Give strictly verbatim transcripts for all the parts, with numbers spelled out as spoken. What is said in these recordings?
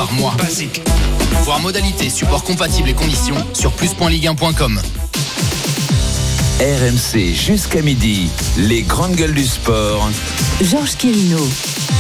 par mois. Basique. Voir modalité, support compatible et conditions sur plus point ligue un point com. R M C jusqu'à midi, les grandes gueules du sport. Georges Quirino.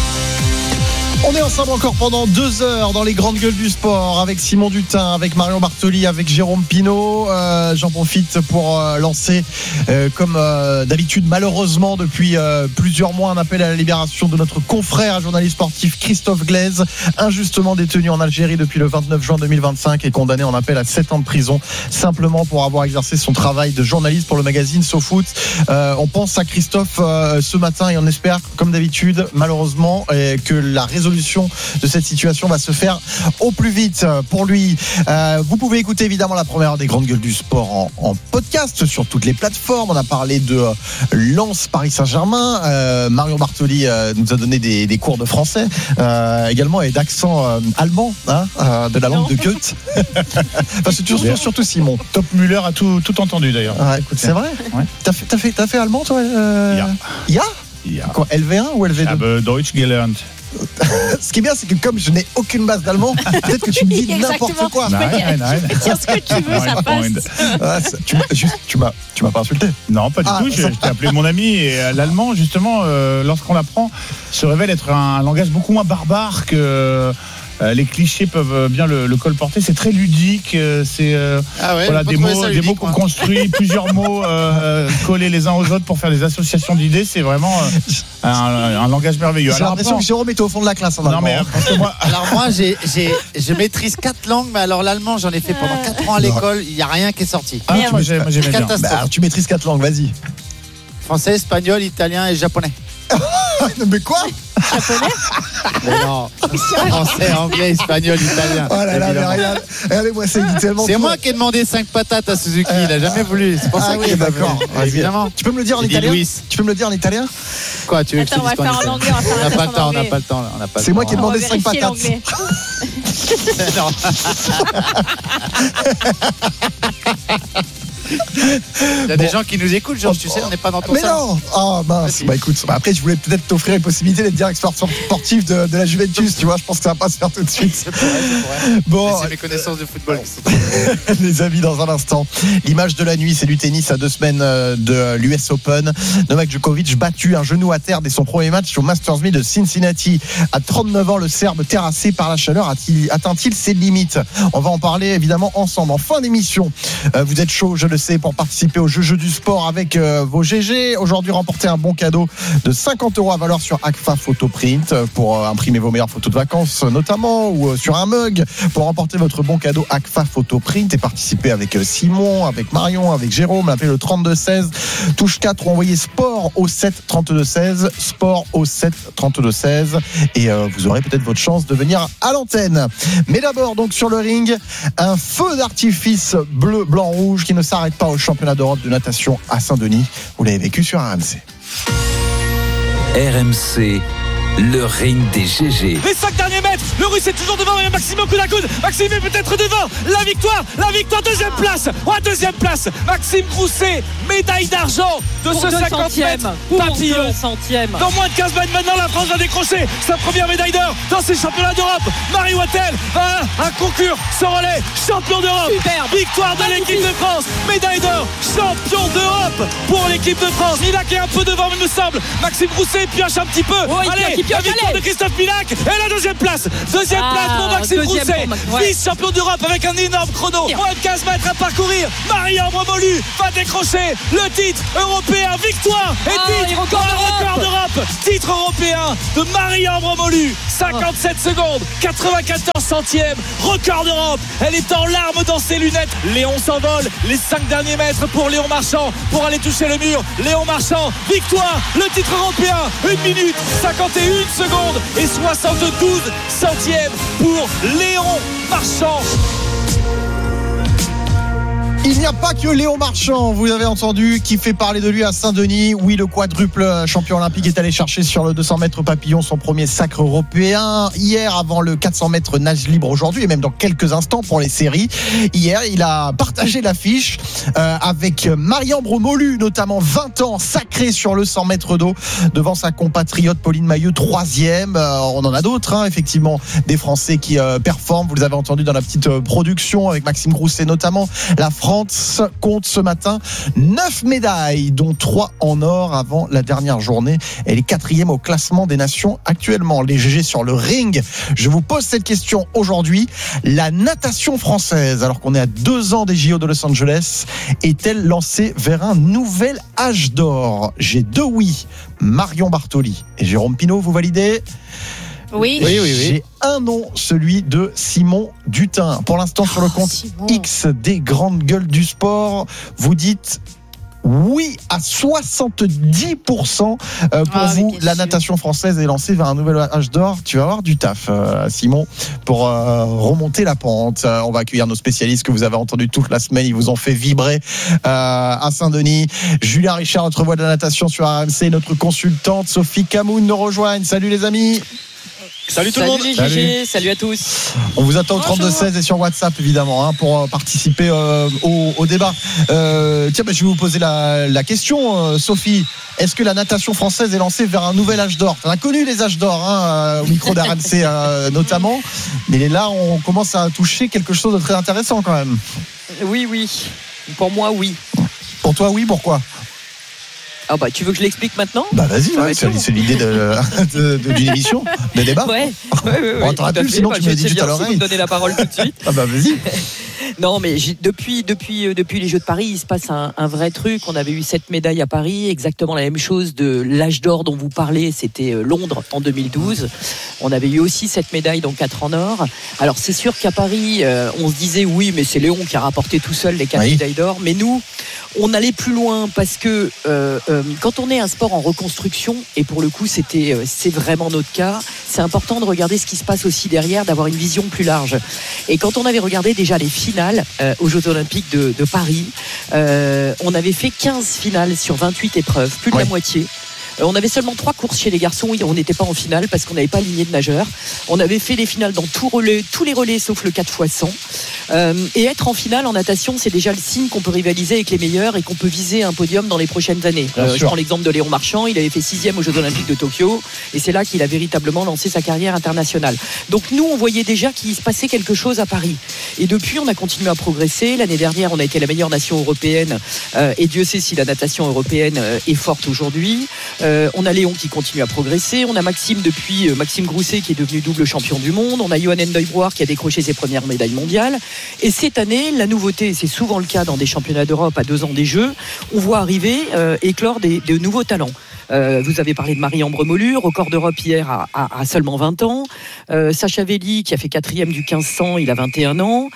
On est ensemble encore pendant deux heures dans les grandes gueules du sport avec Simon Dutin, avec Marion Bartoli, avec Jérôme Pinault. Euh, j'en profite pour euh, lancer, euh, comme euh, d'habitude, malheureusement depuis euh, plusieurs mois, un appel à la libération de notre confrère journaliste sportif Christophe Glaise, injustement détenu en Algérie depuis le vingt-neuf juin deux mille vingt-cinq et condamné en appel à sept ans de prison simplement pour avoir exercé son travail de journaliste pour le magazine SoFoot. Euh, on pense à Christophe euh, ce matin et on espère, comme d'habitude, malheureusement, euh, que la résolution de cette situation va se faire au plus vite pour lui. Euh, vous pouvez écouter évidemment la première heure des grandes gueules du sport en, en podcast sur toutes les plateformes. On a parlé de euh, Lens Paris Saint-Germain. Euh, Marion Bartoli euh, nous a donné des, des cours de français euh, également et d'accent euh, allemand, hein, euh, de la langue non. de Goethe. Enfin, c'est surtout, surtout Simon. Top Müller a tout, tout entendu d'ailleurs. Ouais, c'est vrai. Ouais. T'as fait, t'as fait, t'as fait allemand toi euh... Ja. Ja. Ja. Quoi, L V un ou L V deux? Ich habe Deutsch gelernt. Ce qui est bien, c'est que comme je n'ai aucune base d'allemand, peut-être que tu me dis n'importe quoi. Non, non, non. Tu peux dire ce que tu veux, ça passe. Ah, tu, m'as, juste, tu, m'as, tu m'as pas insulté? Non, pas du ah, tout. Je, je t'ai appelé mon ami. Et l'allemand, justement, euh, lorsqu'on l'apprend, se révèle être un, un langage beaucoup moins barbare que. Euh, les clichés peuvent bien le, le colporter. C'est très ludique. Euh, c'est euh, ah ouais, voilà, des mots, ludique, des mots qu'on moi. construit, plusieurs mots euh, collés les uns aux autres pour faire des associations d'idées. C'est vraiment euh, un, un langage merveilleux. J'ai alors, l'impression après, que Jérôme était au fond de la classe. En non, mais, euh, moi, alors moi, j'ai, j'ai, je maîtrise quatre langues, mais alors l'allemand, j'en ai fait pendant quatre ans à l'école. Il n'y a rien qui est sorti. Ah, tu, moi, j'ai, moi, j'aimais bien. Bah, alors, tu maîtrises quatre langues. Vas-y. Français, espagnol, italien et japonais. Mais quoi? Japonais? Mais non, français, anglais, espagnol, italien. Oh là là, mais regarde, regardez-moi, c'est tellement. C'est moi qui ai demandé cinq patates à Suzuki, euh, il a jamais voulu. C'est pour ah ça qu'il oui, d'accord. Voulu. Évidemment. Tu peux me le dire en italien? Tu peux me le dire en italien? Quoi, tu veux Attends, que je te dise on va faire en anglais, on va faire on n'a pas le temps, on n'a pas le temps, on n'a pas le C'est temps. moi qui ai demandé cinq patates. Il y a des bon. gens qui nous écoutent, Georges, tu sais, on n'est pas dans ton mais salon. Mais non. Ah mince. Bah écoute, après je voulais peut-être t'offrir une possibilité d'être directeur sportif de, de la Juventus, tu vois. Je pense que ça va pas se faire tout de suite. C'est pourrait, c'est pourrait. Bon, mais c'est mes connaissances de football qui sont. Les amis, dans un instant, l'image de la nuit, c'est du tennis à deux semaines de l'U S Open. Novak Djokovic battu un genou à terre dès son premier match au Masters mille de Cincinnati. À trente-neuf ans, le Serbe terrassé par la chaleur atteint-il ses limites? On va en parler évidemment ensemble. En fin d'émission, vous êtes chaud, je le sais, pour participer au jeu, jeu du sport avec euh, vos G G. Aujourd'hui, remportez un bon cadeau de cinquante euros à valeur sur Agfa Photoprint pour euh, imprimer vos meilleures photos de vacances notamment, ou euh, sur un mug pour remporter votre bon cadeau Agfa Photoprint et participer avec euh, Simon, avec Marion, avec Jérôme. Appelez le trente-deux seize, touche quatre ou envoyez sport au sept trente-deux seize, sport au sept trente-deux seize et euh, vous aurez peut-être votre chance de venir à l'antenne. Mais d'abord, donc sur le ring, un feu d'artifice bleu, blanc, rouge qui ne s'arrête pas au championnat d'Europe de natation à Saint-Denis. Vous l'avez vécu sur R M C. R M C, le ring des G G. Les cinq derniers mètres, le Russe est toujours devant, mais Maxime au coude à coude. Maxime est peut-être devant. La victoire, la victoire, deuxième place. Ouais, deuxième place. Maxime Grousset, médaille d'argent de pour ce cinquante mètres. Papillon. Dans moins de quinze mètres maintenant, la France va décrocher sa première médaille d'or dans ces championnats d'Europe. Marie Wattel va un concurrent sans relais, champion d'Europe. Superbe. Victoire de l'équipe de France, médaille d'or, champion d'Europe pour l'équipe de France. Il a qui est un peu devant, il me semble. Maxime Grousset pioche un petit peu. Oh, allez, la victoire de Christophe Pilac et la deuxième place. Deuxième ah, place pour Maxime Grousset, ouais. vice-champion d'Europe avec un énorme chrono. Moins de quinze mètres à parcourir. Marie-Ambre Molu va décrocher le titre européen. Victoire et ah, titre dans le record d'Europe. Titre européen de Marie-Ambre Molu. cinquante-sept oh. secondes, quatre-vingt-quatorze centièmes. Record d'Europe. Elle est en larmes dans ses lunettes. Léon s'envole. Les cinq derniers mètres pour Léon Marchand pour aller toucher le mur. Léon Marchand, victoire. Le titre européen. une minute cinquante et une secondes et soixante-douze centièmes pour Léon Marchand. Il n'y a pas que Léon Marchand, vous avez entendu, qui fait parler de lui à Saint-Denis. Oui, le quadruple champion olympique est allé chercher sur le deux cents mètres papillon son premier sacre européen. Hier, avant le quatre cents mètres nage libre aujourd'hui, et même dans quelques instants pour les séries. Hier, il a partagé l'affiche euh, avec Marie-Ambre Molu, notamment vingt ans, sacré sur le cent mètres d'eau, devant sa compatriote Pauline Mailleux, troisième. Euh, on en a d'autres, hein, effectivement, des Français qui euh, performent. Vous les avez entendus dans la petite euh, production avec Maxime Grousset notamment. La France compte ce matin neuf médailles, dont trois en or avant la dernière journée. Elle est quatrième au classement des nations actuellement. Les G G sur le ring. Je vous pose cette question aujourd'hui. La natation française, alors qu'on est à deux ans des J O de Los Angeles, est-elle lancée vers un nouvel âge d'or? J'ai deux oui. Marion Bartoli et Jérôme Pinault, vous validez? Oui. Oui, oui, oui. J'ai un nom, celui de Simon Dutin. Pour l'instant, sur le compte Simon. X des grandes gueules du sport, vous dites oui à soixante-dix pour cent. Euh, pour Ah, vous, mais la sûr. natation française est lancée vers un nouvel âge d'or. Tu vas avoir du taf, euh, Simon, pour euh, remonter la pente. Euh, on va accueillir nos spécialistes que vous avez entendus toute la semaine. Ils vous ont fait vibrer euh, à Saint-Denis. Julien Richard, notre voix de la natation sur R M C, notre consultante Sophie Camoun nous rejoignent. Salut les amis. Salut tout le Salut monde. les G G, salut à tous. On vous attend au Bonjour. trente-deux seize et sur WhatsApp évidemment, hein, pour euh, participer euh, au, au débat. Euh, tiens, bah, je vais vous poser la, la question, euh, Sophie. Est-ce que la natation française est lancée vers un nouvel âge d'or? On a connu les âges d'or, hein, euh, au micro d'R M C euh, notamment, mais là on commence à toucher quelque chose de très intéressant quand même. Oui, oui. Pour moi, oui. Pour toi, oui, pourquoi? Ah bah, tu veux que je l'explique maintenant? Bah vas-y, Ça va ouais, être c'est, long. c'est l'idée de, de, de- d'une émission, de débat. Ouais. ouais, ouais, ouais, On t'aurait tout à pu, fait. sinon Bah, tu je me vais l'as dit essayer tout à de- si l'oreille. vous me donnez la parole tout de suite. Ah bah vas-y. Non, mais j'ai- depuis, depuis, euh, depuis les Jeux de Paris, il se passe un, un vrai truc. On avait eu sept médailles à Paris, exactement la même chose de l'âge d'or dont vous parlez. C'était euh, Londres en deux mille douze. On avait eu aussi sept médailles, dont quatre en or. Alors c'est sûr qu'à Paris, euh, on se disait oui, mais c'est Léon qui a rapporté tout seul les quatre Oui. médailles d'or. Mais nous, on allait plus loin parce que euh, euh, quand on est un sport en reconstruction, et pour le coup c'était euh, c'est vraiment notre cas, c'est important de regarder ce qui se passe aussi derrière, d'avoir une vision plus large. Et quand on avait regardé déjà les finales euh, aux Jeux Olympiques de, de Paris, euh, on avait fait quinze finales sur vingt-huit épreuves, plus de Ouais. la moitié. Euh, On avait seulement trois courses chez les garçons, on n'était pas en finale parce qu'on n'avait pas aligné de nageurs. On avait fait les finales dans tout relais, tous les relais sauf le quatre fois cent. Euh, et être en finale en natation, c'est déjà le signe qu'on peut rivaliser avec les meilleurs et qu'on peut viser un podium dans les prochaines années. Bien Euh, je sûr. prends l'exemple de Léon Marchand, il avait fait sixième aux Jeux Olympiques de Tokyo et c'est là qu'il a véritablement lancé sa carrière internationale. Donc nous, on voyait déjà qu'il se passait quelque chose à Paris. Et depuis, on a continué à progresser. L'année dernière, on a été la meilleure nation européenne euh, et Dieu sait si la natation européenne euh, est forte aujourd'hui. Euh, on a Léon qui continue à progresser. On a Maxime depuis euh, Maxime Grousset qui est devenu double champion du monde. On a Johan Endeuibroir qui a décroché ses premières médailles mondiales. Et cette année, la nouveauté, c'est souvent le cas dans des championnats d'Europe à deux ans des Jeux, on voit arriver euh, éclore des, de nouveaux talents. Euh, vous avez parlé de Marie-Ambre Molu, record d'Europe hier à, à, à seulement vingt ans. Euh, Sacha Velli qui a fait quatrième du quinze cents, il a vingt et un ans.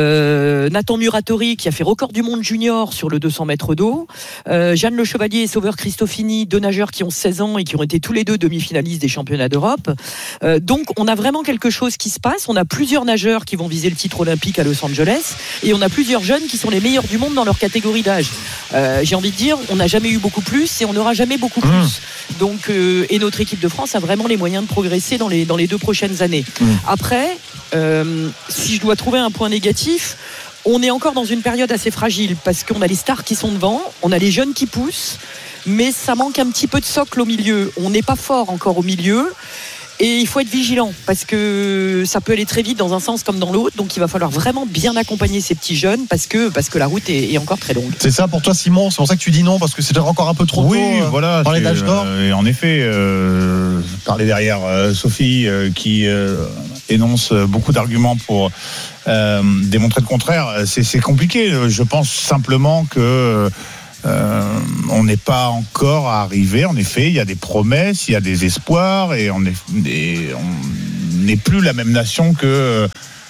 Euh, Nathan Muratori qui a fait record du monde junior sur le deux cents mètres d'eau. Euh, Jeanne Le Chevalier et Sauveur Christofini, deux nageurs qui ont seize ans et qui ont été tous les deux demi-finalistes des championnats d'Europe. Euh, donc on a vraiment quelque chose qui se passe. On a plusieurs nageurs qui vont viser le titre olympique à Los Angeles et on a plusieurs jeunes qui sont les meilleurs du monde dans leur catégorie d'âge. Euh, j'ai envie de dire, on n'a jamais eu beaucoup plus et on n'aura jamais beaucoup plus. Donc, euh, et notre équipe de France a vraiment les moyens de progresser dans les, dans les deux prochaines années. Mmh. Après, euh, si je dois trouver un point négatif, on est encore dans une période assez fragile parce qu'on a les stars qui sont devant, on a les jeunes qui poussent, mais ça manque un petit peu de socle au milieu. On n'est pas fort encore au milieu. Et il faut être vigilant parce que ça peut aller très vite dans un sens comme dans l'autre. Donc il va falloir vraiment bien accompagner ces petits jeunes parce que, parce que la route est, est encore très longue. C'est ça pour toi, Simon? C'est pour ça que tu dis non, parce que c'est encore un peu trop Oui, tôt. euh, voilà. parler c'est, d'âge d'or. euh, et en effet, euh, je parlais derrière euh, Sophie euh, qui euh, énonce beaucoup d'arguments pour euh, démontrer le contraire. C'est, c'est compliqué. Je pense simplement que Euh, on n'est pas encore arrivé. En effet, il y a des promesses, il y a des espoirs, et on est, et on n'est plus la même nation que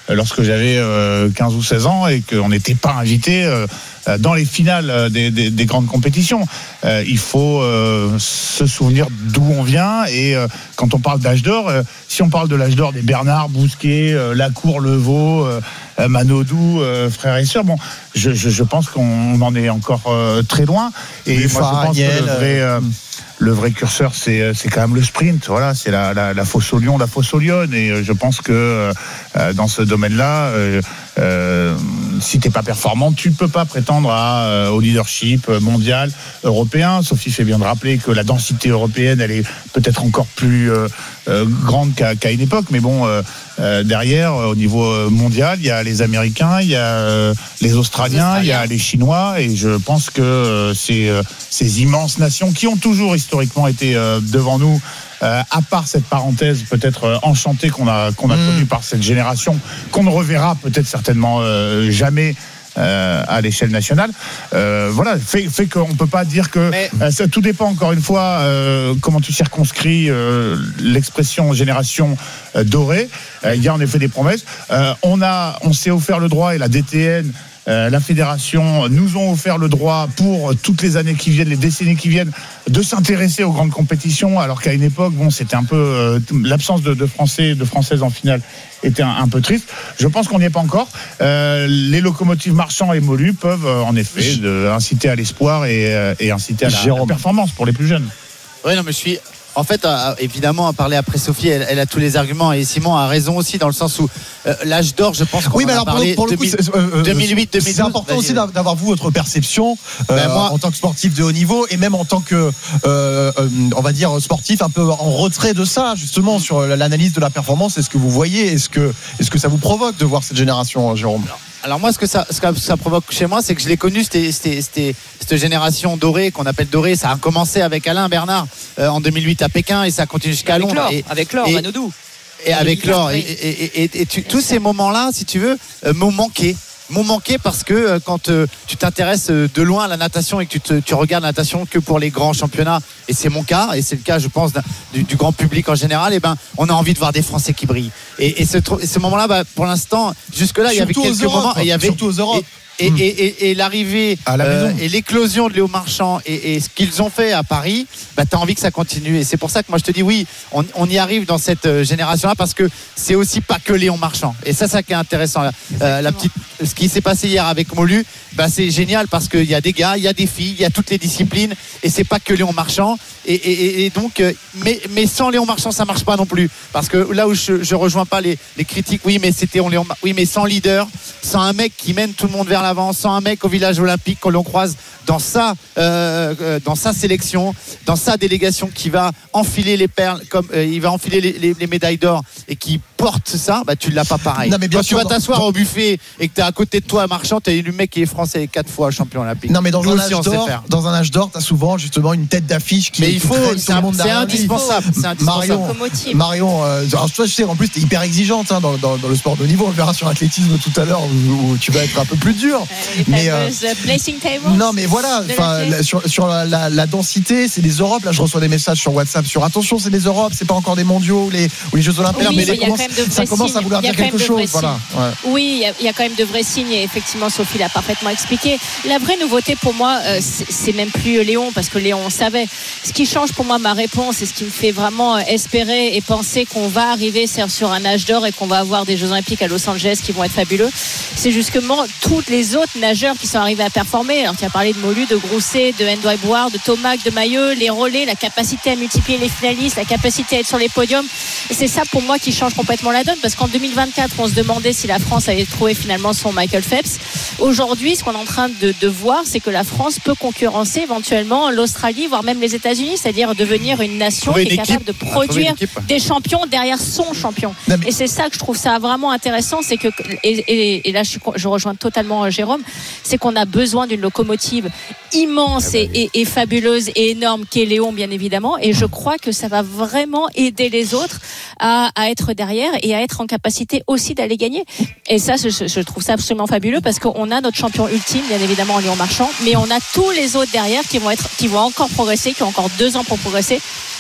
lorsque j'avais euh, quinze ou seize ans et qu'on n'était pas invité euh, dans les finales des, des, des grandes compétitions. Euh, il faut euh, se souvenir d'où on vient et euh, quand on parle d'âge d'or, euh, si on parle de l'âge d'or des Bernard, Bousquet, euh, Lacour, Levaux, euh, Manodou, euh, frères et sœurs, bon, je, je, je pense qu'on en est encore euh, très loin. Et Les moi, je pense Agnel, que le vrai, euh, le vrai curseur, c'est, c'est quand même le sprint. Voilà, c'est la, la, la fosse au lion, la fosse au lionne. Et euh, je pense que euh, dans ce domaine-là, euh, euh, si t'es pas performant, tu peux pas prétendre à, euh, au leadership mondial, européen. Sophie fait bien de rappeler que la densité européenne, elle est peut-être encore plus euh, euh, grande qu'à, qu'à une époque. Mais bon, euh, euh, derrière, au niveau mondial, il y a les Américains, il y a euh, les Australiens, il y a les Chinois. Et je pense que euh, c'est euh, ces immenses nations qui ont toujours historiquement été euh, devant nous. Euh, à part cette parenthèse peut-être euh, enchantée qu'on a qu'on a mmh. connue par cette génération, qu'on ne reverra peut-être certainement euh, jamais euh, à l'échelle nationale. Euh, voilà, fait, fait qu'on peut pas dire que Mais... euh, ça, tout dépend encore une fois euh, comment tu circonscris euh, l'expression génération euh, dorée. Euh, il y a en effet des promesses. Euh, on a, on s'est offert le droit et la D T N. Euh, la fédération nous ont offert le droit pour toutes les années qui viennent, les décennies qui viennent, de s'intéresser aux grandes compétitions, alors qu'à une époque, bon, c'était un peu euh, l'absence de, de Français, de Françaises en finale était un, un peu triste. Je pense qu'on n'y est pas encore. Euh, les locomotives Marchand et Molu peuvent euh, en effet de, inciter à l'espoir et, euh, et inciter à la, la performance pour les plus jeunes. Oui, non, mais je suis. En fait, euh, évidemment, à parler après Sophie, elle, elle a tous les arguments et Simon a raison aussi dans le sens où euh, l'âge d'or, je pense qu'on oui, mais en alors a parlé pour le, pour le coup, euh, deux mille huit deux mille douze. C'est important aussi d'avoir vous votre perception euh, ben moi, en tant que sportif de haut niveau et même en tant que, euh, euh, on va dire, sportif un peu en retrait de ça, justement, sur l'analyse de la performance. Est-ce que vous voyez, est-ce que, est-ce que ça vous provoque de voir cette génération, Jérôme ? Alors moi, ce que ça, ce que ça provoque chez moi, c'est que je l'ai connu, c'était, c'était, c'était cette génération dorée qu'on appelle dorée. Ça a commencé avec Alain Bernard euh, en deux mille huit à Pékin et ça continue jusqu'à avec Londres. Laure, et, avec Laure, Manodou. Et avec Laure. Et, et, et, et tu, tous ces moments-là, si tu veux, euh, m'ont manqué. m'ont manqué parce que euh, quand euh, tu t'intéresses euh, de loin à la natation et que tu, te, tu regardes la natation que pour les grands championnats, et c'est mon cas, et c'est le cas, je pense, du, du grand public en général, et ben, on a envie de voir des Français qui brillent. Et, et ce, et ce moment-là, bah, pour l'instant, jusque-là, il y avait quelques Europe, moments, et il y avait surtout aux Europes. Et, et, et, et, et l'arrivée euh, et l'éclosion de Léo Marchand et, et ce qu'ils ont fait à Paris, bah, tu as envie que ça continue. Et c'est pour ça que moi je te dis oui, on, on y arrive dans cette euh, génération-là parce que c'est aussi pas que Léon Marchand. Et ça, ça qui est intéressant. Euh, la petite, ce qui s'est passé hier avec Molu, bah, c'est génial parce qu'il y a des gars, il y a des filles, il y a toutes les disciplines et c'est pas que Léon Marchand. Et, et, et donc, euh, mais, mais sans Léon Marchand, ça marche pas non plus. Parce que là où je, je rejoins pas les, les critiques, oui, mais c'était on Léon, oui, mais sans leader, sans un mec qui mène tout le monde vers la l'avant, sans un mec au village olympique qu'on l'on croise dans sa, euh, dans sa sélection, dans sa délégation qui va enfiler les perles, comme euh, il va enfiler les, les, les médailles d'or et qui porte ça, bah tu l'as pas pareil. Non, mais bien Quand sûr, tu vas t'asseoir dans... au buffet et que tu es à côté de toi Marchand, tu as le mec qui est français quatre fois champion olympique. Non mais dans, un âge, d'or, dans un âge d'or, tu as souvent justement une tête d'affiche qui mais il faut, c'est, un, c'est indispensable. C'est indispensable. Marion, Marion euh, alors toi je sais en plus tu es hyper exigeante hein, dans, dans, dans le sport de haut niveau, on le verra sur l'athlétisme tout à l'heure où, où tu vas être un peu plus dur. Euh, mais euh, placing tables. Non mais voilà, la, sur, sur la, la, la densité, c'est les Europes. Là je reçois des messages sur WhatsApp sur attention, c'est les Europes, c'est pas encore des mondiaux ou les, ou les Jeux Olympiques. Oui, mais ça, les commence, ça commence à vouloir dire quelque chose. Voilà. Ouais. Oui, il y, y a quand même de vrais signes et effectivement Sophie l'a parfaitement expliqué. La vraie nouveauté pour moi, euh, c'est, c'est même plus Léon parce que Léon on savait. Ce qui change pour moi ma réponse et ce qui me fait vraiment espérer et penser qu'on va arriver sur un âge d'or et qu'on va avoir des Jeux Olympiques à Los Angeles qui vont être fabuleux, c'est justement tous les autres nageurs qui sont arrivés à performer. Alors tu as parlé de Molu, de Grousset, de Ndoye Bouard, de Tomac, de Mailleux, les relais, la capacité à multiplier les finalistes, la capacité à être sur les podiums. Et c'est ça pour moi qui change complètement la donne parce qu'en deux mille vingt-quatre on se demandait si la France allait trouver finalement son Michael Phelps. Aujourd'hui ce qu'on est en train de, de voir c'est que la France peut concurrencer éventuellement l'Australie voire même les États-Unis, c'est-à-dire devenir une nation qui est équipe, capable de produire des champions derrière son champion. Mais... Et c'est ça que je trouve ça vraiment intéressant, c'est que et, et, et là je, suis, je rejoins totalement Jérôme, c'est qu'on a besoin d'une locomotive immense et, et, et fabuleuse et énorme qu'est Léon bien évidemment, et je crois que ça va vraiment aider les autres à, à être derrière et à être en capacité aussi d'aller gagner. Et ça je, je trouve ça absolument fabuleux parce qu'on a notre champion ultime bien évidemment en Léon Marchand, mais on a tous les autres derrière qui vont être, qui vont encore progresser, qui ont encore deux ans pour progresser.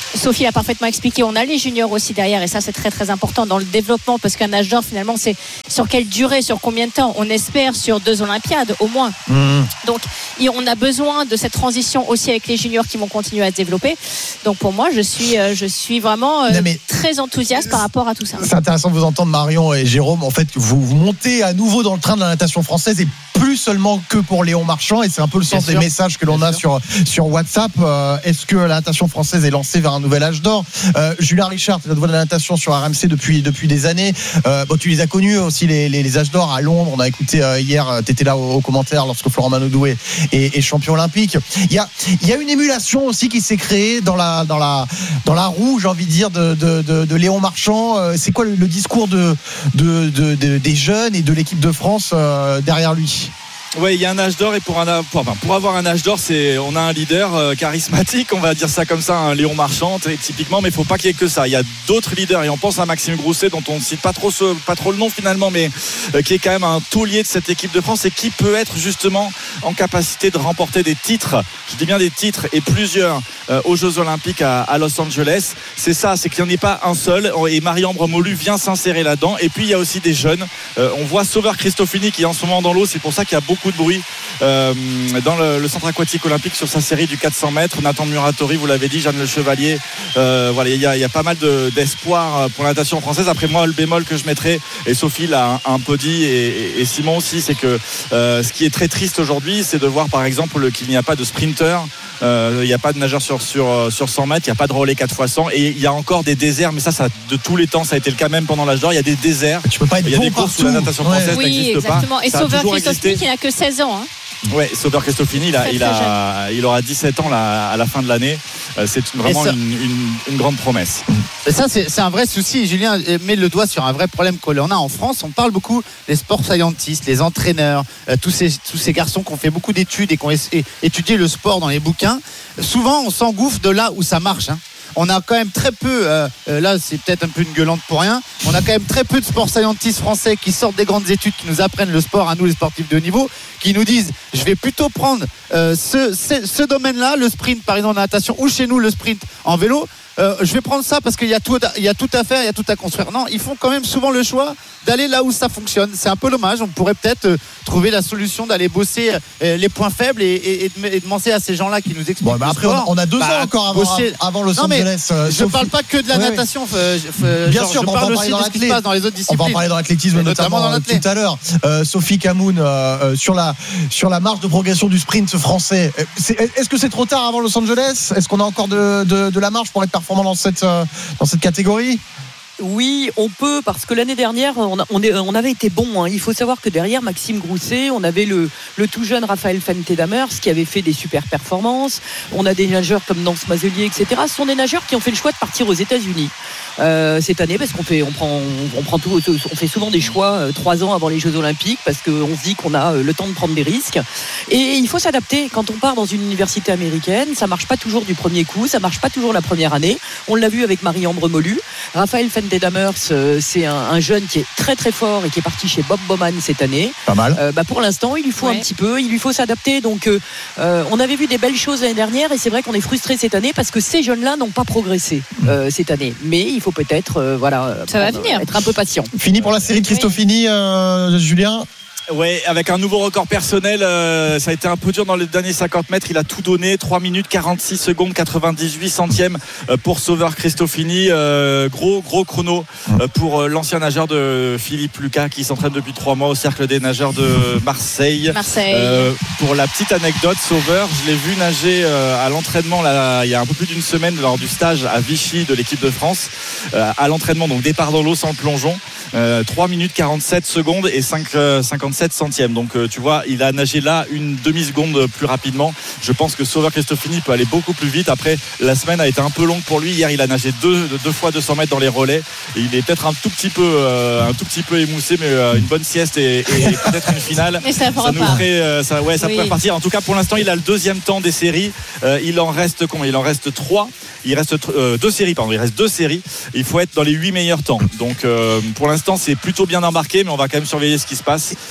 Sophie l'a parfaitement expliqué. On a les juniors aussi derrière, et ça c'est très très important dans le développement, parce qu'un nage d'or finalement c'est sur quelle durée, sur combien de temps. On espère sur deux Olympiades au moins. Mmh. Donc on a besoin de cette transition aussi avec les juniors qui vont continuer à se développer. Donc pour moi je suis, je suis vraiment euh, non, très enthousiaste par rapport à tout ça. C'est intéressant de vous entendre, Marion et Jérôme. En fait, vous, vous montez à nouveau dans le train de la natation française, et plus seulement que pour Léon Marchand, et c'est un peu le sens Bien des sûr. messages que l'on Bien a sûr. sur sur WhatsApp. Euh, est-ce que la natation française est lancée vers un nouvel âge d'or? euh, Julien Richard, tu es la voix de la natation sur R M C depuis depuis des années. Euh, bon, tu les as connus aussi les les, les âges d'or à Londres. On a écouté euh, hier, tu étais là au, au commentaire lorsque Florent Manodou est, est, est champion olympique. Il y a il y a une émulation aussi qui s'est créée dans la dans la dans la roue, j'ai envie de dire, de de de, de Léon Marchand. Euh, c'est quoi le, le discours de, de, de, de des jeunes et de l'équipe de France euh, derrière lui? Ouais, il y a un âge d'or, et pour, un, pour, enfin, pour avoir un âge d'or, c'est, on a un leader euh, charismatique, on va dire ça comme ça, un Léon Marchand typiquement, mais il ne faut pas qu'il y ait que ça. Il y a d'autres leaders, et on pense à Maxime Grousset, dont on ne cite pas trop, ce, pas trop le nom finalement, mais euh, qui est quand même un taulier de cette équipe de France, et qui peut être justement en capacité de remporter des titres, je dis bien des titres, et plusieurs euh, aux Jeux Olympiques à, à Los Angeles. C'est ça, c'est qu'il n'y en ait pas un seul, et Marie-Ambre Molu vient s'insérer là-dedans. Et puis il y a aussi des jeunes, euh, on voit Sauveur Christofini qui est en ce moment dans l'eau, c'est pour ça qu'il y a beaucoup de bruit euh, dans le, le centre aquatique olympique sur sa série du quatre cents mètres. Nathan Muratori, vous l'avez dit, Jeanne Le Chevalier, euh, voilà, il y, y a pas mal de, d'espoir pour la natation française. Après moi, le bémol que je mettrais, et Sophie l'a un, un peu dit, et, et Simon aussi, c'est que euh, ce qui est très triste aujourd'hui, c'est de voir par exemple qu'il n'y a pas de sprinter. Il euh, n'y a pas de nageur sur, sur, sur cent mètres, il n'y a pas de relais quatre fois cent, et il y a encore des déserts, mais ça, ça de tous les temps, ça a été le cas même pendant l'âge d'or. Il y a des déserts, tu peux pas être il y a bon des courses partout. où la natation française oui, n'existe exactement. pas. Et Sauveur Christofini qui n'a que seize ans. Hein. Ouais, Sauveur Christofini, il, a, très, il, très a, il aura dix-sept ans là, à la fin de l'année. C'est vraiment ça, une, une, une grande promesse. Et ça, c'est, c'est un vrai souci. Julien met le doigt sur un vrai problème qu'on a en France. On parle beaucoup des sport scientistes, les entraîneurs, euh, tous, ces, tous ces garçons qui ont fait beaucoup d'études et qui ont étudié le sport dans les bouquins. Souvent, on s'engouffre de là où ça marche. Hein. On a quand même très peu, euh, là c'est peut-être un peu une gueulante pour rien, on a quand même très peu de sport scientistes français qui sortent des grandes études, qui nous apprennent le sport à nous les sportifs de haut niveau, qui nous disent je vais plutôt prendre euh, ce, ce, ce domaine-là, le sprint par exemple en natation, ou chez nous le sprint en vélo. Euh, je vais prendre ça parce qu'il y a tout, il y a tout à faire, il y a tout à construire. Non, ils font quand même souvent le choix d'aller là où ça fonctionne. C'est un peu dommage. On pourrait peut-être euh, trouver la solution d'aller bosser euh, les points faibles et, et, et, de, et de demander à ces gens-là qui nous expliquent. Bon, bah après, on a, on a deux bah, ans encore avant, bosser... avant Los Angeles. Euh, je ne parle pas que de la oui, natation. Oui. Euh, euh, Bien genre, sûr, je on parle va aussi de ce qui se passe dans les autres disciplines. On va en parler dans l'athlétisme, notamment, notamment dans tout à l'heure. Euh, Sophie Camoun, euh, sur la sur la marge de progression du sprint français. C'est, est-ce que c'est trop tard avant Los Angeles? Est-ce qu'on a encore de, de, de la marge pour être performant dans cette euh, dans cette catégorie? Oui, on peut, parce que l'année dernière, on, a, on, est, on avait été bon. Hein. Il faut savoir que derrière Maxime Grousset, on avait le, le tout jeune Raphaël Fente-Damers qui avait fait des super performances. On a des nageurs comme Nance Mazelier, et cetera. Ce sont des nageurs qui ont fait le choix de partir aux États-Unis euh, cette année, parce qu'on fait, on prend, on, on prend tout, on fait souvent des choix euh, trois ans avant les Jeux Olympiques, parce qu'on se dit qu'on a euh, le temps de prendre des risques. Et il faut s'adapter. Quand on part dans une université américaine, ça marche pas toujours du premier coup, ça marche pas toujours la première année. On l'a vu avec Marie-Ambre Molu. Raphaël Fente-Damers, euh, c'est un, un jeune qui est très très fort et qui est parti chez Bob Bowman cette année. Pas mal. Euh, bah pour l'instant, il lui faut ouais. un petit peu, il lui faut s'adapter. Donc, euh, euh, on avait vu des belles choses l'année dernière, et c'est vrai qu'on est frustré cette année parce que ces jeunes-là n'ont pas progressé euh, cette année. Mais il faut peut-être, euh, voilà, ça va venir. Être un peu patient. Fini pour la série de Christofini, euh, Julien. Ouais, avec un nouveau record personnel, euh, ça a été un peu dur dans les derniers cinquante mètres. Il a tout donné, trois minutes quarante-six secondes quatre-vingt-dix-huit centièmes pour Sauveur Christofini. Euh, gros gros chrono euh, pour l'ancien nageur de Philippe Lucas qui s'entraîne depuis trois mois au Cercle des nageurs de Marseille. Marseille. Euh, pour la petite anecdote, Sauveur, je l'ai vu nager euh, à l'entraînement là, il y a un peu plus d'une semaine lors du stage à Vichy de l'équipe de France. Euh, à l'entraînement, donc départ dans l'eau sans le plongeon. Euh, trois minutes quarante-sept secondes et cinq, euh, cinquante-sept centièmes. Donc euh, tu vois, il a nagé là une demi-seconde plus rapidement. Je pense que Sauveur Christofini peut aller beaucoup plus vite. Après, la semaine a été un peu longue pour lui. Hier, il a nagé deux, deux fois deux cents mètres dans les relais. Et il est peut-être un tout petit peu, euh, un tout petit peu émoussé, mais euh, une bonne sieste et, et peut-être une finale. Mais ça, ça nous ferait, euh, ça, ouais, ça oui. pourrait partir. En tout cas, pour l'instant, il a le deuxième temps des séries. Euh, il en reste combien ? Il en reste trois. Il reste euh, deux séries, pardon. Il reste deux séries. Il faut être dans les huit meilleurs temps. Donc, euh, pour l'instant, c'est plutôt bien embarqué, mais on va quand même surveiller ce qui se passe.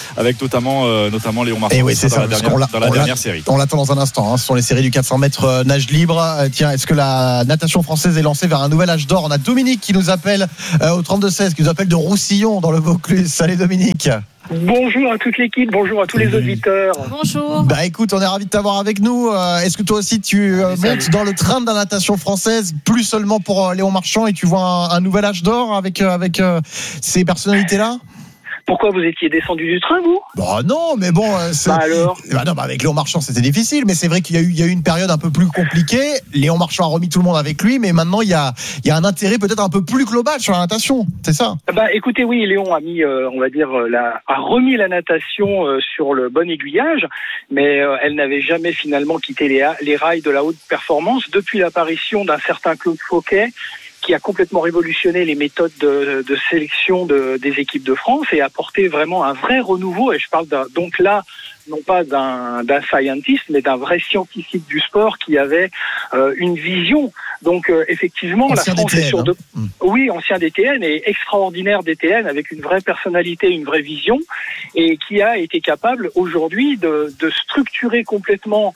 avec notamment, euh, notamment Léon Marchand. Et oui, c'est dans ça, la dernière, on dans la dernière série. On l'attend dans un instant. Hein. Ce sont les séries du quatre cents mètres euh, nage libre. Euh, tiens, est-ce que la natation française est lancée vers un nouvel âge d'or? On a Dominique qui nous appelle euh, au trente-deux seize, qui nous appelle de Roussillon dans le Vaucluse. Salut Dominique. Bonjour à toute l'équipe, bonjour à tous les auditeurs. Bonjour. Bah écoute, on est ravis de t'avoir avec nous. Euh, est-ce que toi aussi tu euh, montes dans le train de la natation française, plus seulement pour euh, Léon Marchand, et tu vois un, un nouvel âge d'or avec, euh, avec euh, ces personnalités-là? Pourquoi vous étiez descendu du train, vous? Bah non, mais bon. Euh, c'est... Bah alors bah non, bah avec Léon Marchand, c'était difficile, mais c'est vrai qu'il y a eu, il y a eu une période un peu plus compliquée. Léon Marchand a remis tout le monde avec lui, mais maintenant il y a, il y a un intérêt peut-être un peu plus global sur la natation, c'est ça? Bah écoutez, oui, Léon a mis, euh, on va dire, la, a remis la natation euh, sur le bon aiguillage, mais euh, elle n'avait jamais finalement quitté les, les rails de la haute performance depuis l'apparition d'un certain Claude Fauquet, qui a complètement révolutionné les méthodes de, de sélection de, des équipes de France et a apporté vraiment un vrai renouveau. Et je parle d'un, donc là, non pas d'un, d'un scientist, mais d'un vrai scientifique du sport qui avait euh, une vision. Donc euh, effectivement, ancien la France D T N, est sur deux. Hein. Oui, ancien D T N et extraordinaire D T N avec une vraie personnalité, une vraie vision, et qui a été capable aujourd'hui de, de structurer complètement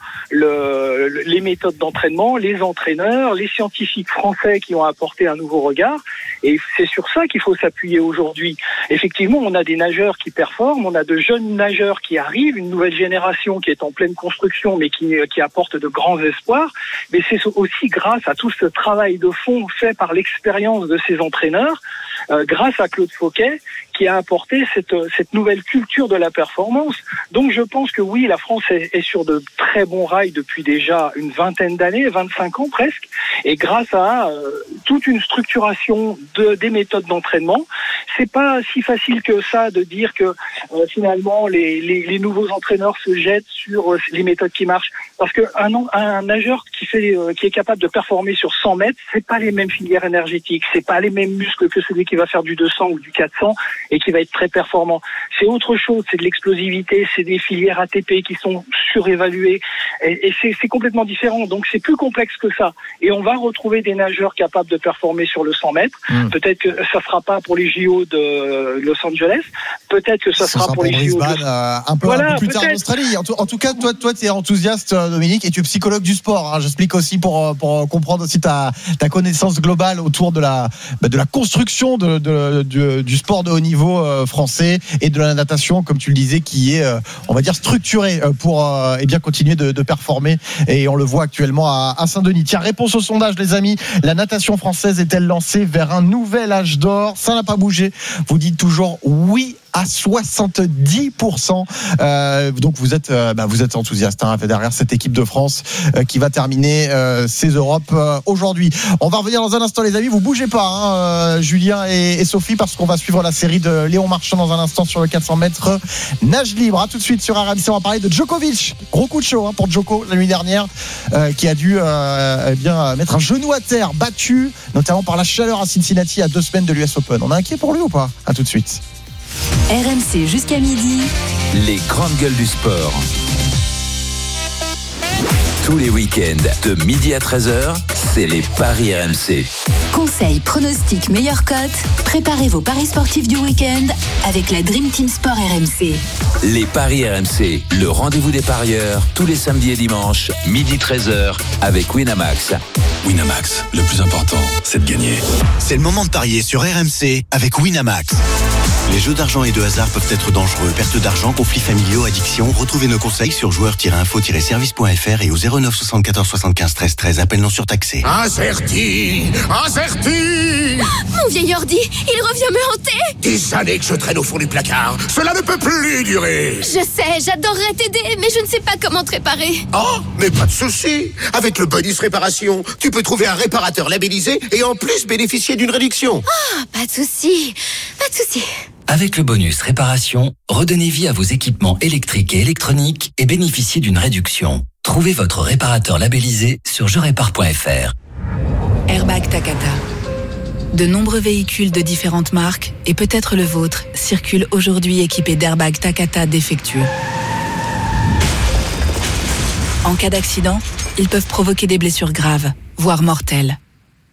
le, le, les méthodes d'entraînement, les entraîneurs, les scientifiques français qui ont apporté un nouveau regard. Et c'est sur ça qu'il faut s'appuyer aujourd'hui. Effectivement, on a des nageurs qui performent, on a de jeunes nageurs qui arrivent, une nouvelle génération qui est en pleine construction, mais qui, qui apporte de grands espoirs. Mais c'est aussi grâce à tout ce travail de fond fait par l'expérience de ces entraîneurs, euh, grâce à Claude Fauquet, qui a apporté cette, cette nouvelle culture de la performance. Donc je pense que oui, la France est, est sur de très bons rails depuis déjà une vingtaine d'années, vingt-cinq ans presque, et grâce à euh, toute une structuration de, des méthodes d'entraînement. C'est pas si facile que ça de dire que euh, finalement les, les, les nouveaux entraîneurs se jettent sur euh, les méthodes qui marchent, parce que un, un nageur qui fait, euh, qui est capable de performer sur cent mètres, c'est pas les mêmes filières énergétiques, c'est pas les mêmes muscles que celui qui va faire du deux cents ou du quatre cents et qui va être très performant. C'est autre chose, c'est de l'explosivité, c'est des filières A T P qui sont surévaluées, et, et c'est, c'est complètement différent. Donc c'est plus complexe que ça. Et on va retrouver des nageurs capables de performer sur le cent mètres. Mmh. Peut-être que ça sera pas pour les J O de Los Angeles, peut-être que ça, ça sera pour, pour les J O de... euh, un peu, voilà, un peu plus peut-être. Tard en Australie. En tout, en tout cas, toi, toi, tu es enthousiaste, Dominique, et tu es psychologue du sport. Hein. J'explique aussi pour pour comprendre aussi ta ta connaissance globale autour de la de la construction de, de, de du sport de haut niveau euh, français et de la natation, comme tu le disais, qui est, euh, on va dire, structurée pour euh, eh bien continuer de, de performer. Et on le voit actuellement à, à Saint-Denis. Tiens, réponse au sondage, les amis. La natation française est-elle lancée vers un nouvel âge d'or? Ça n'a pas bougé. Vous dites toujours oui à soixante-dix pour cent. Euh, donc vous êtes, euh, bah vous êtes enthousiaste hein, derrière cette équipe de France euh, qui va terminer euh, ces Europes euh, aujourd'hui. On va revenir dans un instant, les amis. Vous bougez pas, hein, euh, Julien et, et Sophie, parce qu'on va suivre la série de Léon Marchand dans un instant sur le quatre cents mètres nage libre. À tout de suite sur R M C. On va parler de Djokovic. Gros coup de chaud hein, pour Djoko la nuit dernière, euh, qui a dû euh, eh bien mettre un genou à terre, battu notamment par la chaleur à Cincinnati à deux semaines de l'U S Open. On est inquiet pour lui ou pas? À tout de suite. R M C jusqu'à midi. Les grandes gueules du sport. Tous les week-ends, de midi à treize heures, c'est les paris R M C. Conseils, pronostics, meilleures cotes. Préparez vos paris sportifs du week-end avec la Dream Team Sport R M C. Les paris R M C, le rendez-vous des parieurs, tous les samedis et dimanches, midi treize heures, avec Winamax. Winamax, le plus important, c'est de gagner. C'est le moment de parier sur R M C avec Winamax. Les jeux d'argent et de hasard peuvent être dangereux. Perte d'argent, conflits familiaux, addiction. Retrouvez nos conseils sur joueurs tiret info tiret service point f r et au zéro neuf soixante-quatorze soixante-quinze treize treize. Appel non surtaxé. Averti, averti. Mon vieil ordi, il revient me hanter. Des années que je traîne au fond du placard. Cela ne peut plus durer. Je sais, j'adorerais t'aider, mais je ne sais pas comment te réparer. Oh, mais pas de souci. Avec le bonus réparation, tu peux trouver un réparateur labellisé et en plus bénéficier d'une réduction. Ah, oh, pas de souci, pas de souci. Avec le bonus réparation, redonnez vie à vos équipements électriques et électroniques et bénéficiez d'une réduction. Trouvez votre réparateur labellisé sur je répare point f r. Airbag Takata. De nombreux véhicules de différentes marques, et peut-être le vôtre, circulent aujourd'hui équipés d'airbags Takata défectueux. En cas d'accident, ils peuvent provoquer des blessures graves, voire mortelles.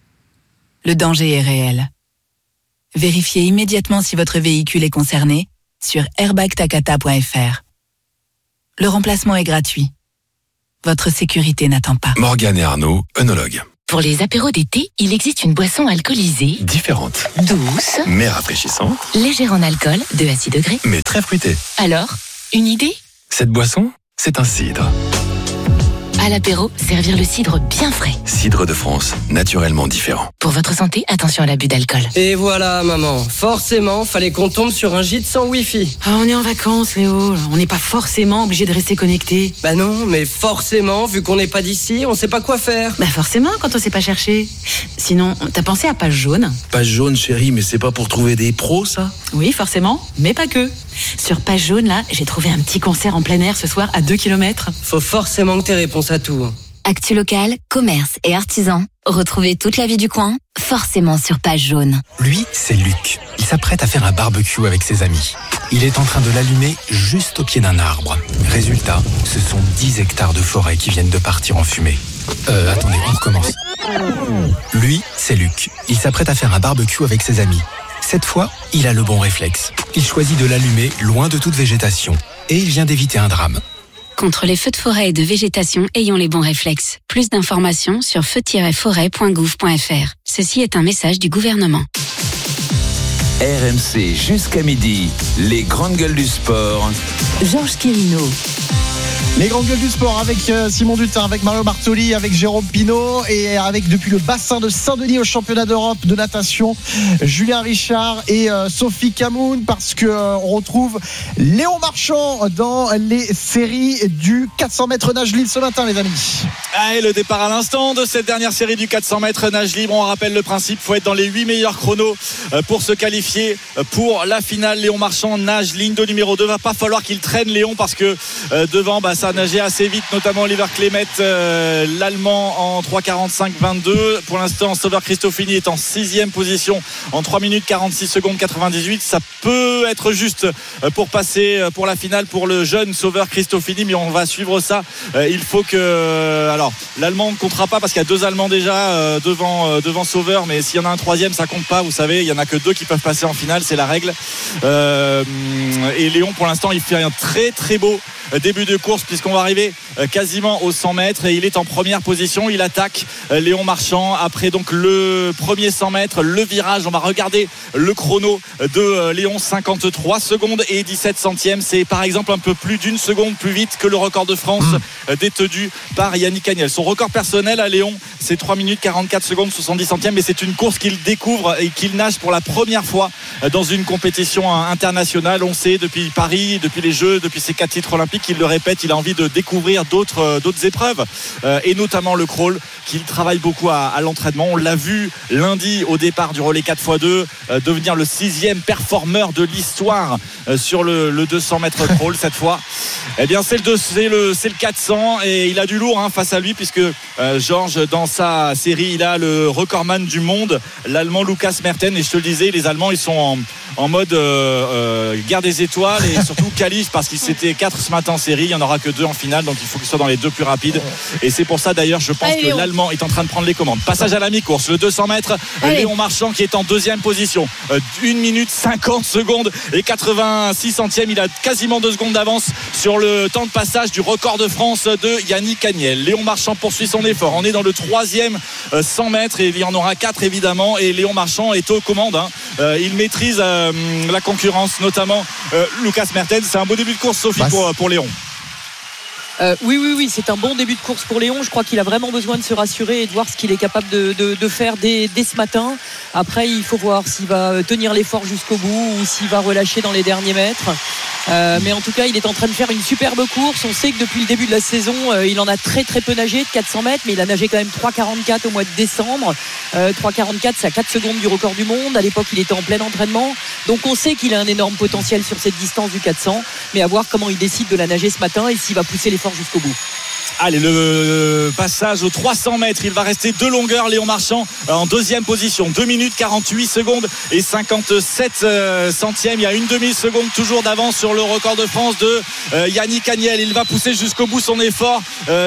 Le danger est réel. Vérifiez immédiatement si votre véhicule est concerné sur airbag takata point f r. Le remplacement est gratuit. Votre sécurité n'attend pas. Morgane et Arnaud, œnologues. Pour les apéros d'été, il existe une boisson alcoolisée, Différente, douce, mais rafraîchissante, légère en alcool, deux à six degrés. mais très fruitée. Alors, une idée? Cette boisson, c'est un cidre. À l'apéro, servir le cidre bien frais. Cidre de France, naturellement différent. Pour votre santé, attention à l'abus d'alcool. Et voilà, maman. Forcément, fallait qu'on tombe sur un gîte sans Wi-Fi. Ah, on est en vacances, Léo. On n'est pas forcément obligé de rester connecté. Bah non, mais forcément, vu qu'on n'est pas d'ici, on sait pas quoi faire. Bah forcément, quand on sait pas chercher. Sinon, t'as pensé à Page Jaune? Page Jaune, chérie, mais c'est pas pour trouver des pros, ça? Oui, forcément, mais pas que. Sur Page Jaune, là, j'ai trouvé un petit concert en plein air ce soir à deux kilomètres. Faut forcément que t'aies réponse à tout. Actu local, commerce et artisans. Retrouvez toute la vie du coin, forcément sur Page Jaune. Lui, c'est Luc. Il s'apprête à faire un barbecue avec ses amis. Il est en train de l'allumer juste au pied d'un arbre. Résultat, ce sont dix hectares de forêt qui viennent de partir en fumée. Euh, attendez, on recommence. Lui, c'est Luc. Il s'apprête à faire un barbecue avec ses amis. Cette fois, il a le bon réflexe. Il choisit de l'allumer loin de toute végétation. Et il vient d'éviter un drame. Contre les feux de forêt et de végétation, ayons les bons réflexes. Plus d'informations sur feu tiret forêt point gouv point f r. Ceci est un message du gouvernement. R M C jusqu'à midi, les grandes gueules du sport. Georges Quirino. Les grandes gueules du sport avec Simon Dutin, avec Mario Bartoli, avec Jérôme Pinault et avec depuis le bassin de Saint-Denis au championnat d'Europe de natation, Julien Richard et euh, Sophie Camoun, parce que euh, on retrouve Léon Marchand dans les séries du quatre cents mètres nage libre ce matin, les amis. Allez, le départ à l'instant de cette dernière série du quatre cents mètres nage libre. On rappelle le principe, il faut être dans les huit meilleurs chronos pour se qualifier pour la finale. Léon Marchand nage ligne de numéro deux. Va pas falloir qu'il traîne Léon, parce que euh, devant, bah, ça a nagé assez vite, notamment Oliver Clémet, euh, l'Allemand en trois quarante-cinq vingt-deux. Pour l'instant, Sauber Christofini est en sixième position en trois minutes quarante-six secondes quatre-vingt-dix-huit. Ça peut être juste pour passer pour la finale pour le jeune Sauber Christofini, mais on va suivre ça. Euh, il faut que... Alors, l'Allemand ne comptera pas parce qu'il y a deux Allemands déjà euh, devant, euh, devant Sauber, mais s'il y en a un troisième, ça compte pas. Vous savez, il y en a que deux qui peuvent passer en finale, c'est la règle. Euh, et Léon, pour l'instant, il fait un très très beau début de course, puisqu'on va arriver quasiment aux cent mètres et il est en première position. Il attaque Léon Marchand après donc le premier cent mètres, le virage. On va regarder le chrono de Léon, cinquante-trois secondes et dix-sept centièmes. C'est par exemple un peu plus d'une seconde plus vite que le record de France mmh. détenu par Yannick Agnel. Son record personnel à Léon, c'est trois minutes quarante-quatre secondes soixante-dix centièmes, mais c'est une course qu'il découvre et qu'il nage pour la première fois dans une compétition internationale. On sait depuis Paris, depuis les Jeux, depuis ses quatre titres olympiques, il le répète, il a envie de découvrir d'autres, d'autres épreuves euh, et notamment le crawl, qu'il travaille beaucoup à, à l'entraînement. On l'a vu lundi au départ du relais quatre fois deux euh, devenir le sixième performeur de l'histoire euh, sur le, le deux cents mètres crawl cette fois. Eh bien c'est le, deux, c'est le, c'est le quatre cents et il a du lourd hein, face à lui, puisque euh, Georges, dans sa série, il a le recordman du monde, l'Allemand Lukas Mertens. Et je te le disais, les Allemands, ils sont en, en mode euh, euh, guerre des étoiles et surtout qualif, parce qu'ils étaient quatre ce matin en série, il n'y en aura que deux en finale, donc il faut qu'ils soient dans les deux plus rapides. Et c'est pour ça d'ailleurs, je pense Allez, que Léon. l'Allemand est en train de prendre les commandes. Passage à la mi-course, le deux cents mètres, Allez. Léon Marchand qui est en deuxième position, euh, une minute cinquante secondes et quatre-vingt-six centièmes. Il a quasiment deux secondes d'avance sur le temps de passage du record de France de Yannick Agnel. Léon Marchand poursuit son effort. On est dans le troisième euh, cent mètres et il y en aura quatre évidemment, et Léon Marchand est aux commandes hein. euh, il maîtrise euh, la concurrence, notamment euh, Lukas Mertens. C'est un beau début de course, Sophie, bah, pour, pour Léon. Euh, oui, oui, oui, c'est un bon début de course pour Léon. Je crois qu'il a vraiment besoin de se rassurer et de voir ce qu'il est capable de, de, de faire dès, dès ce matin. Après, il faut voir s'il va tenir l'effort jusqu'au bout ou s'il va relâcher dans les derniers mètres. Euh, mais en tout cas, il est en train de faire une superbe course. On sait que depuis le début de la saison, euh, il en a très très peu nagé de quatre cents mètres, mais il a nagé quand même trois quarante-quatre au mois de décembre. Euh, trois quarante-quatre, c'est à quatre secondes du record du monde. À l'époque, il était en plein entraînement. Donc on sait qu'il a un énorme potentiel sur cette distance du quatre cents, mais à voir comment il décide de la nager ce matin et s'il va pousser l'effort jusqu'au bout. Allez, le passage aux trois cents mètres, il va rester deux longueurs. Léon Marchand en deuxième position, deux minutes quarante-huit secondes et cinquante-sept centièmes. Il y a une demi-seconde toujours d'avance sur le record de France de Yannick Agnel. Il va pousser jusqu'au bout son effort.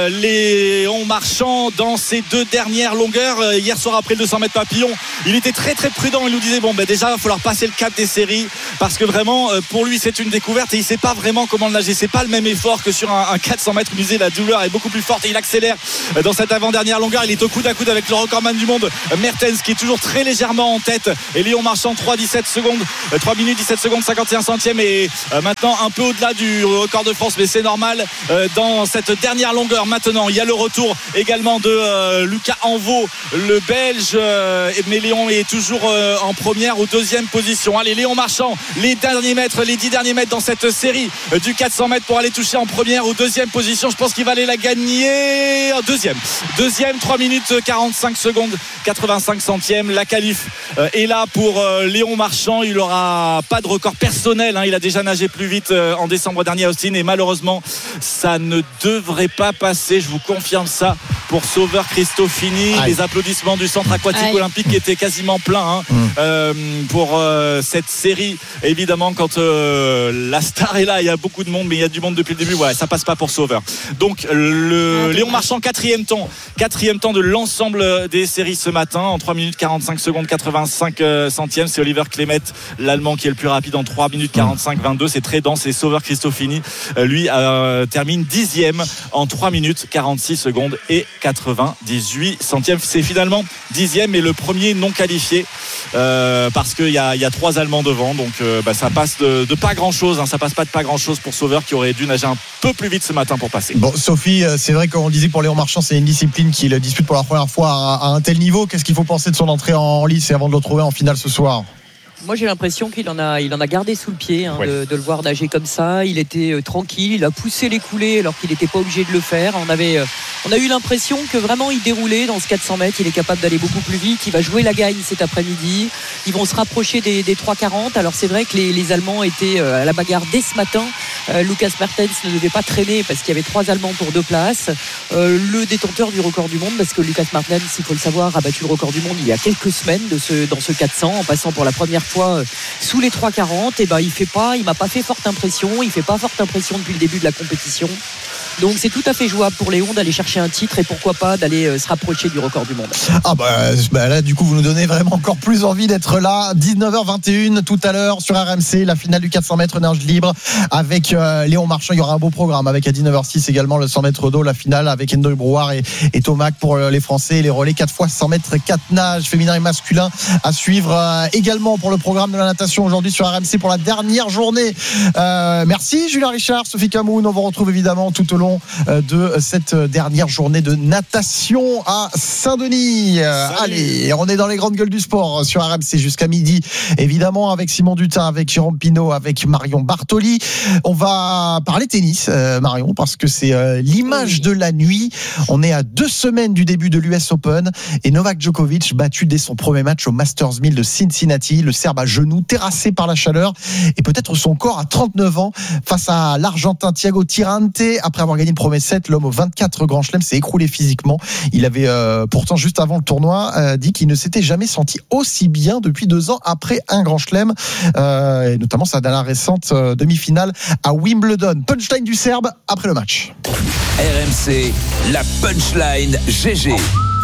Léon Marchand dans ses deux dernières longueurs. Hier soir après le deux cents mètres papillon, il était très très prudent. Il nous disait bon ben déjà il va falloir passer le cap des séries parce que vraiment pour lui c'est une découverte et il sait pas vraiment comment le nager. C'est pas le même effort que sur un, un quatre cents mètres. Il disait la douleur est beaucoup plus forte et il accélère dans cette avant-dernière longueur. Il est au coude à coude avec le recordman du monde Mertens qui est toujours très légèrement en tête et Léon Marchand trois dix-sept secondes, trois minutes dix-sept secondes cinquante et un centièmes et maintenant un peu au-delà du record de France, mais c'est normal. Dans cette dernière longueur maintenant il y a le retour également de euh, Lucas Anvaux, le Belge, euh, mais Léon est toujours euh, en première ou deuxième position. Allez, Léon Marchand, les derniers mètres, les dix derniers mètres dans cette série euh, du quatre cents mètres pour aller toucher en première ou deuxième position. Je pense qu'il va aller la gagner en deuxième. Deuxième, trois minutes quarante-cinq secondes, quatre-vingt-cinq centièmes. La qualif euh, est là pour euh, Léon Marchand. Il n'aura pas de record personnel, hein. Il a déjà nagé plus vite euh, en décembre dernier à Austin et malheureusement ça ne devrait pas passer. Je vous confirme ça pour Sauveur Cristofini. Aïe. Les applaudissements du centre aquatique Aïe. olympique qui était quasiment plein hein, mmh. euh, pour euh, cette série. Évidemment quand euh, la star est là il y a beaucoup de monde, mais il y a du monde depuis le début. Ouais, ça passe pas pour Sauveur. Donc le ah, Léon Marchand quatrième temps quatrième temps de l'ensemble des séries ce matin en trois minutes quarante-cinq secondes quatre-vingt-cinq centièmes. C'est Oliver Clémet, l'allemand, qui est le plus rapide en trois minutes quarante-cinq vingt-deux. C'est très dense. Et Sauveur Cristofini euh, lui euh, termine dixième en trois minutes quarante-six secondes et quatre-vingt-dix-huit centièmes. C'est finalement dixième mais le premier non qualifié euh, parce qu'il y a, y a trois Allemands devant. Donc euh, bah, ça passe de, de pas grand chose hein. Ça passe pas de pas grand chose pour Sauveur qui aurait dû nager un peu plus vite ce matin pour passer. Bon, Sophie, c'est vrai qu'on le disait pour Léon Marchand, c'est une discipline qu'il dispute pour la première fois à, à un tel niveau. Qu'est-ce qu'il faut penser de son entrée en lice et avant de le retrouver en finale ce soir? Moi j'ai l'impression qu'il en a, il en a gardé sous le pied hein, ouais. de, de le voir nager comme ça. Il était euh, tranquille, il a poussé les coulées alors qu'il n'était pas obligé de le faire. On avait, euh, on a eu l'impression que vraiment il déroulait dans ce quatre cents mètres. Il est capable d'aller beaucoup plus vite. Il va jouer la gagne cet après-midi. Ils vont se rapprocher des, des trois quarante. Alors c'est vrai que les, les Allemands étaient euh, à la bagarre dès ce matin. Euh, Lucas Mertens ne devait pas traîner parce qu'il y avait trois Allemands pour deux places. Euh, le détenteur du record du monde, parce que Lucas Mertens, il faut le savoir, a battu le record du monde il y a quelques semaines de ce, dans ce quatre cents en passant pour la première fois sous les trois quarante. Et ben il fait pas, il m'a pas fait forte impression, il fait pas forte impression depuis le début de la compétition. Donc c'est tout à fait jouable pour Léon d'aller chercher un titre et pourquoi pas d'aller euh, se rapprocher du record du monde. Ah bah, bah là du coup vous nous donnez vraiment encore plus envie d'être là. dix-neuf heures vingt et un tout à l'heure sur R M C, la finale du quatre cents mètres nage libre avec euh, Léon Marchand. Il y aura un beau programme avec à dix-neuf heures six également le cent mètres d'eau, la finale avec Endo Brouard et, et Tomac pour euh, les Français, et les relais quatre fois cent mètres, quatre nages féminin et masculin à suivre euh, également pour le programme de la natation aujourd'hui sur R M C pour la dernière journée. Euh, merci Julien Richard, Sophie Camoun. On vous retrouve évidemment tout au long de cette dernière journée de natation à Saint-Denis. Salut. Allez, on est dans les grandes gueules du sport sur R M C jusqu'à midi, évidemment avec Simon Dutin, avec Jérôme Pinault, avec Marion Bartoli. On va parler tennis, euh, Marion, parce que c'est euh, l'image de la nuit. On est à deux semaines du début de l'U S Open et Novak Djokovic battu dès son premier match au Masters mille de Cincinnati. Le Serbe à genoux, terrassé par la chaleur et peut-être son corps à trente-neuf ans face à l'Argentin Thiago Tirante. Après avoir gagné le premier set, l'homme aux vingt-quatre grands chelems s'est écroulé physiquement. Il avait euh, pourtant juste avant le tournoi euh, dit qu'il ne s'était jamais senti aussi bien depuis deux ans après un grand chelem, euh, et notamment sa dernière récente euh, demi-finale à Wimbledon. Punchline du Serbe après le match. R M C, la punchline G G.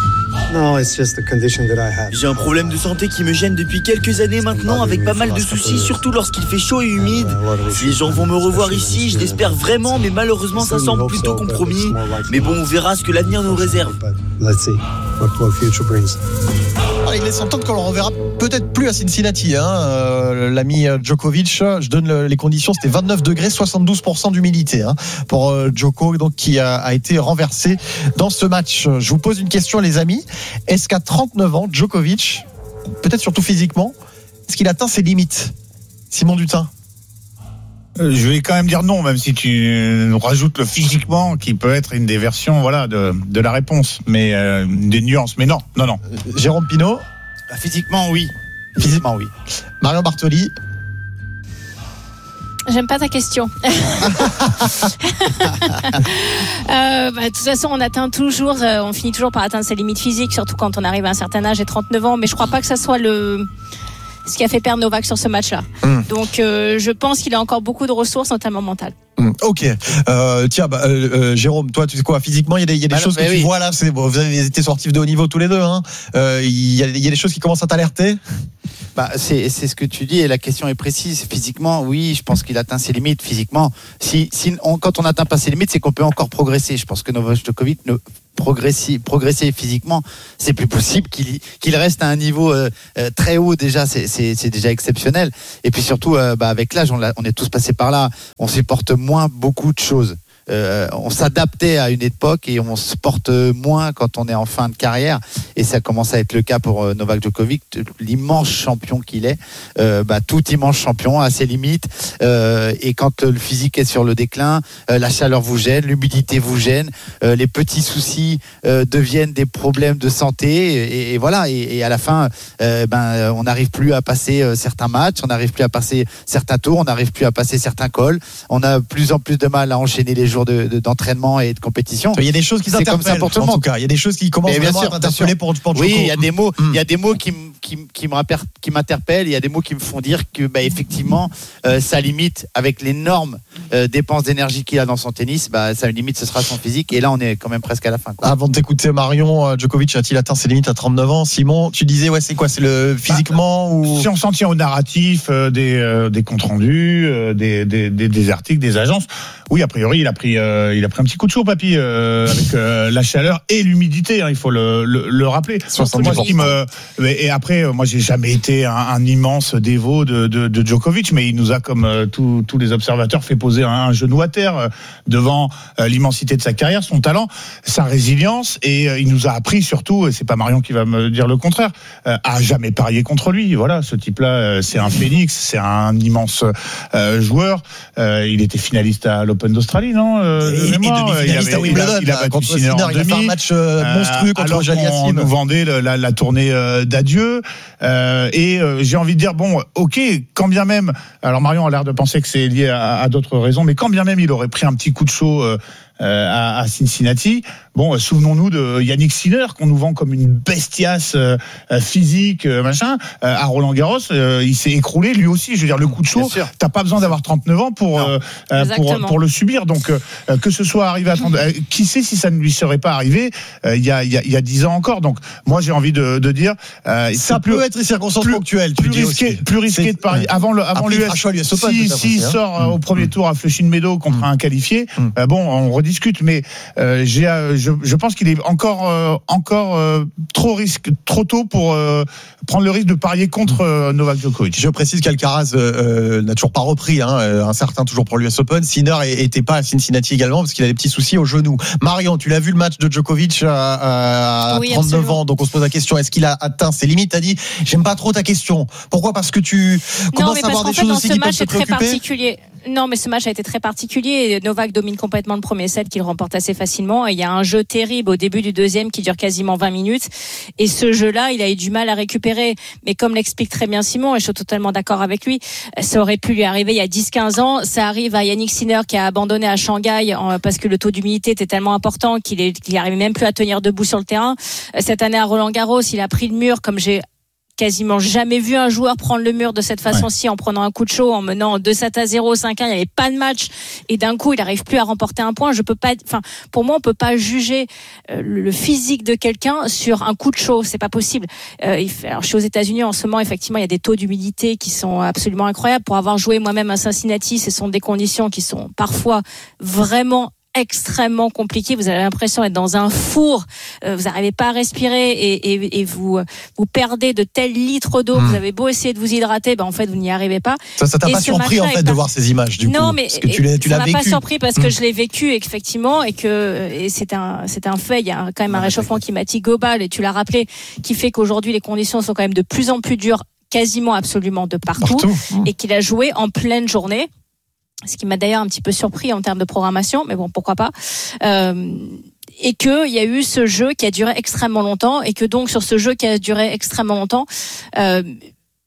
J'ai un problème de santé qui me gêne depuis quelques années maintenant, avec pas mal de soucis, surtout lorsqu'il fait chaud et humide. Si les gens vont me revoir ici, je l'espère vraiment, mais malheureusement ça semble plutôt compromis. Mais bon, on verra ce que l'avenir nous réserve. Alors, il laisse entendre qu'on le reverra peut-être plus à Cincinnati, hein, euh, l'ami Djokovic. Je donne le, les conditions, c'était vingt-neuf degrés, soixante-douze pour cent d'humidité hein, pour euh, Djoko, donc qui a, a été renversé dans ce match. Je vous pose une question, les amis. Est-ce qu'à trente-neuf ans, Djokovic, peut-être surtout physiquement, est-ce qu'il atteint ses limites? Simon Dutin. Euh, je vais quand même dire non, même si tu rajoutes le physiquement, qui peut être une des versions, voilà, de, de la réponse, mais euh, des nuances. Mais non, non, non. Euh, Jérôme Pinault. Bah, physiquement, oui. Physiquement, oui. Marion Bartoli. J'aime pas ta question. euh, bah, de toute façon, on atteint toujours, euh, on finit toujours par atteindre ses limites physiques, surtout quand on arrive à un certain âge et trente-neuf ans. Mais je crois pas que ça soit le ce qui a fait perdre Novak sur ce match-là. Mmh. Donc, euh, je pense qu'il a encore beaucoup de ressources, notamment mentales. Mmh, ok. Euh, tiens, bah, euh, euh, Jérôme, toi, tu sais quoi, physiquement, il y a des, il y a des bah choses non, que oui. tu vois là. C'est, bon, vous avez été sportifs de haut niveau tous les deux. Hein. Euh, il, y a, il y a des choses qui commencent à t'alerter. Bah, c'est, c'est ce que tu dis et la question est précise. Physiquement, oui, je pense qu'il atteint ses limites. Physiquement, si, si on, quand on n'atteint pas ses limites, c'est qu'on peut encore progresser. Je pense que Novak Djokovic ne progresser, progresser physiquement, c'est plus possible qu'il, qu'il reste à un niveau euh, euh, très haut déjà, c'est, c'est, c'est déjà exceptionnel. Et puis surtout, euh, bah, avec l'âge, on, on est tous passés par là, on supporte moins beaucoup de choses. Euh, on s'adaptait à une époque et on se porte moins quand on est en fin de carrière, et ça commence à être le cas pour euh, Novak Djokovic, l'immense champion qu'il est. Euh, bah, tout immense champion a ses limites, euh, et quand le physique est sur le déclin, euh, la chaleur vous gêne, l'humidité vous gêne, euh, les petits soucis euh, deviennent des problèmes de santé, et, et voilà, et, et à la fin euh, ben, on n'arrive plus à passer euh, certains matchs, on n'arrive plus à passer certains tours, on n'arrive plus à passer certains cols, on a de plus en plus de mal à enchaîner les jours De, de, d'entraînement et de compétition. Il y a des choses qui t'interpellent, en tout cas. Il y a des choses qui commencent vraiment sûr, à t'interpeller pour, pour Djoko. Oui, il y a des mots, mm. il y a des mots qui, qui, qui, me rappellent, qui m'interpellent. Il y a des mots qui me font dire que, bah, effectivement, euh, ça limite avec l'énorme euh, dépense d'énergie qu'il a dans son tennis. Bah, ça limite, ce sera son physique. Et là, on est quand même presque à la fin, quoi. Avant de t'écouter, Marion, Djokovic a-t-il atteint ses limites à trente-neuf ans? Simon, tu disais, ouais, c'est quoi? C'est le physiquement bah, ou... Si on s'en tient au narratif euh, des, euh, des comptes rendus, euh, des, des, des, des articles, des agences, oui, a priori, il a pris, euh, il a pris un petit coup de chaud, papy, euh, avec euh, la chaleur et l'humidité, hein, il faut le, le, le rappeler. Moi, ce qui me, et après, moi, j'ai jamais été un, un immense dévot de, de, de Djokovic, mais il nous a, comme euh, tous, tous les observateurs, fait poser un, un genou à terre euh, devant euh, l'immensité de sa carrière, son talent, sa résilience, et euh, il nous a appris surtout, et c'est pas Marion qui va me dire le contraire, euh, à jamais parier contre lui. Voilà, ce type-là, euh, c'est un phénix, c'est un immense euh, joueur. Euh, il était finaliste à l'Open d'Australie, non euh, Et, et demi-finaliste à Wimbledon. Il a battu Sinner en demi. Il a fait un match euh, monstrueux contre alors Jalliassim. On nous vendait la, la, la tournée euh, d'adieu. Euh, et euh, j'ai envie de dire, bon, ok, quand bien même, alors Marion a l'air de penser que c'est lié à, à d'autres raisons, mais quand bien même il aurait pris un petit coup de chaud euh, à, à Cincinnati, bon, euh, souvenons-nous de Yannick Sinner qu'on nous vend comme une bestiace euh, physique, euh, machin. Euh, à Roland Garros, euh, il s'est écroulé lui aussi. Je veux dire, le coup de chaud, t'as pas besoin d'avoir trente-neuf ans pour euh, pour pour le subir. Donc euh, que ce soit arrivé à trente, euh, qui sait si ça ne lui serait pas arrivé euh, il y a il y a il y a dix ans encore. Donc moi j'ai envie de, de dire, euh, ça peut plus, être une circonstance ponctuelle. Plus risqué, plus risqué de parier avant le avant l'U S. Si s'il sort euh, au premier mmh. tour à Flushing Meadows contre mmh. un qualifié, mmh. euh, bon, on rediscute. Mais euh, j'ai euh, je, je pense qu'il est encore euh, encore euh, trop risque trop tôt pour euh, prendre le risque de parier contre euh, Novak Djokovic. Je précise qu'Alcaraz euh, n'a toujours pas repris, hein, un certain toujours pour l'U S Open. Sinner était pas à Cincinnati également parce qu'il a des petits soucis au genou. Marion, tu l'as vu le match de Djokovic à, à oui, trente-neuf absolument. Ans, donc on se pose la question, est-ce qu'il a atteint ses limites? T'as dit, j'aime pas trop ta question. Pourquoi? Parce que tu commences à avoir des choses aussi qui peuvent se préoccuper. Non, mais ce match a été très particulier. Novak domine complètement le premier set qu'il remporte assez facilement. Et il y a un jeu terrible au début du deuxième qui dure quasiment vingt minutes. Et ce jeu-là, il a eu du mal à récupérer. Mais comme l'explique très bien Simon, et je suis totalement d'accord avec lui, ça aurait pu lui arriver il y a dix quinze ans. Ça arrive à Yannick Sinner qui a abandonné à Shanghai parce que le taux d'humidité était tellement important qu'il est, qu'il n'arrivait même plus à tenir debout sur le terrain. Cette année à Roland Garros, il a pris le mur comme j'ai quasiment jamais vu un joueur prendre le mur de cette façon-ci, ouais. en prenant un coup de chaud, en menant deux sept à zéro, cinq un, il n'y avait pas de match, et d'un coup, il n'arrive plus à remporter un point. Je peux pas, enfin, pour moi, on peut pas juger euh, le physique de quelqu'un sur un coup de chaud, c'est pas possible. Euh, il fait, alors, je suis aux États-Unis en ce moment, effectivement, il y a des taux d'humidité qui sont absolument incroyables. Pour avoir joué moi-même à Cincinnati, ce sont des conditions qui sont parfois vraiment extrêmement compliqué. Vous avez l'impression d'être dans un four. Euh, vous n'arrivez pas à respirer et, et, et vous vous perdez de tels litres d'eau. Mmh. Vous avez beau essayer de vous hydrater, ben en fait vous n'y arrivez pas. Ça, ça t'a et pas surpris en fait de voir ces images du non, coup. Non, mais parce que tu l'as, tu ça l'as m'a vécu. pas surpris parce que mmh. je l'ai vécu effectivement et que et c'est un c'est un fait. Il y a quand même un réchauffement climatique global et tu l'as rappelé qui fait qu'aujourd'hui les conditions sont quand même de plus en plus dures, quasiment absolument de partout, partout. Mmh. et qu'il a joué en pleine journée. Ce qui m'a d'ailleurs un petit peu surpris en termes de programmation, mais bon, pourquoi pas. Euh, et qu'il y a eu ce jeu qui a duré extrêmement longtemps, et que donc sur ce jeu qui a duré extrêmement longtemps, euh,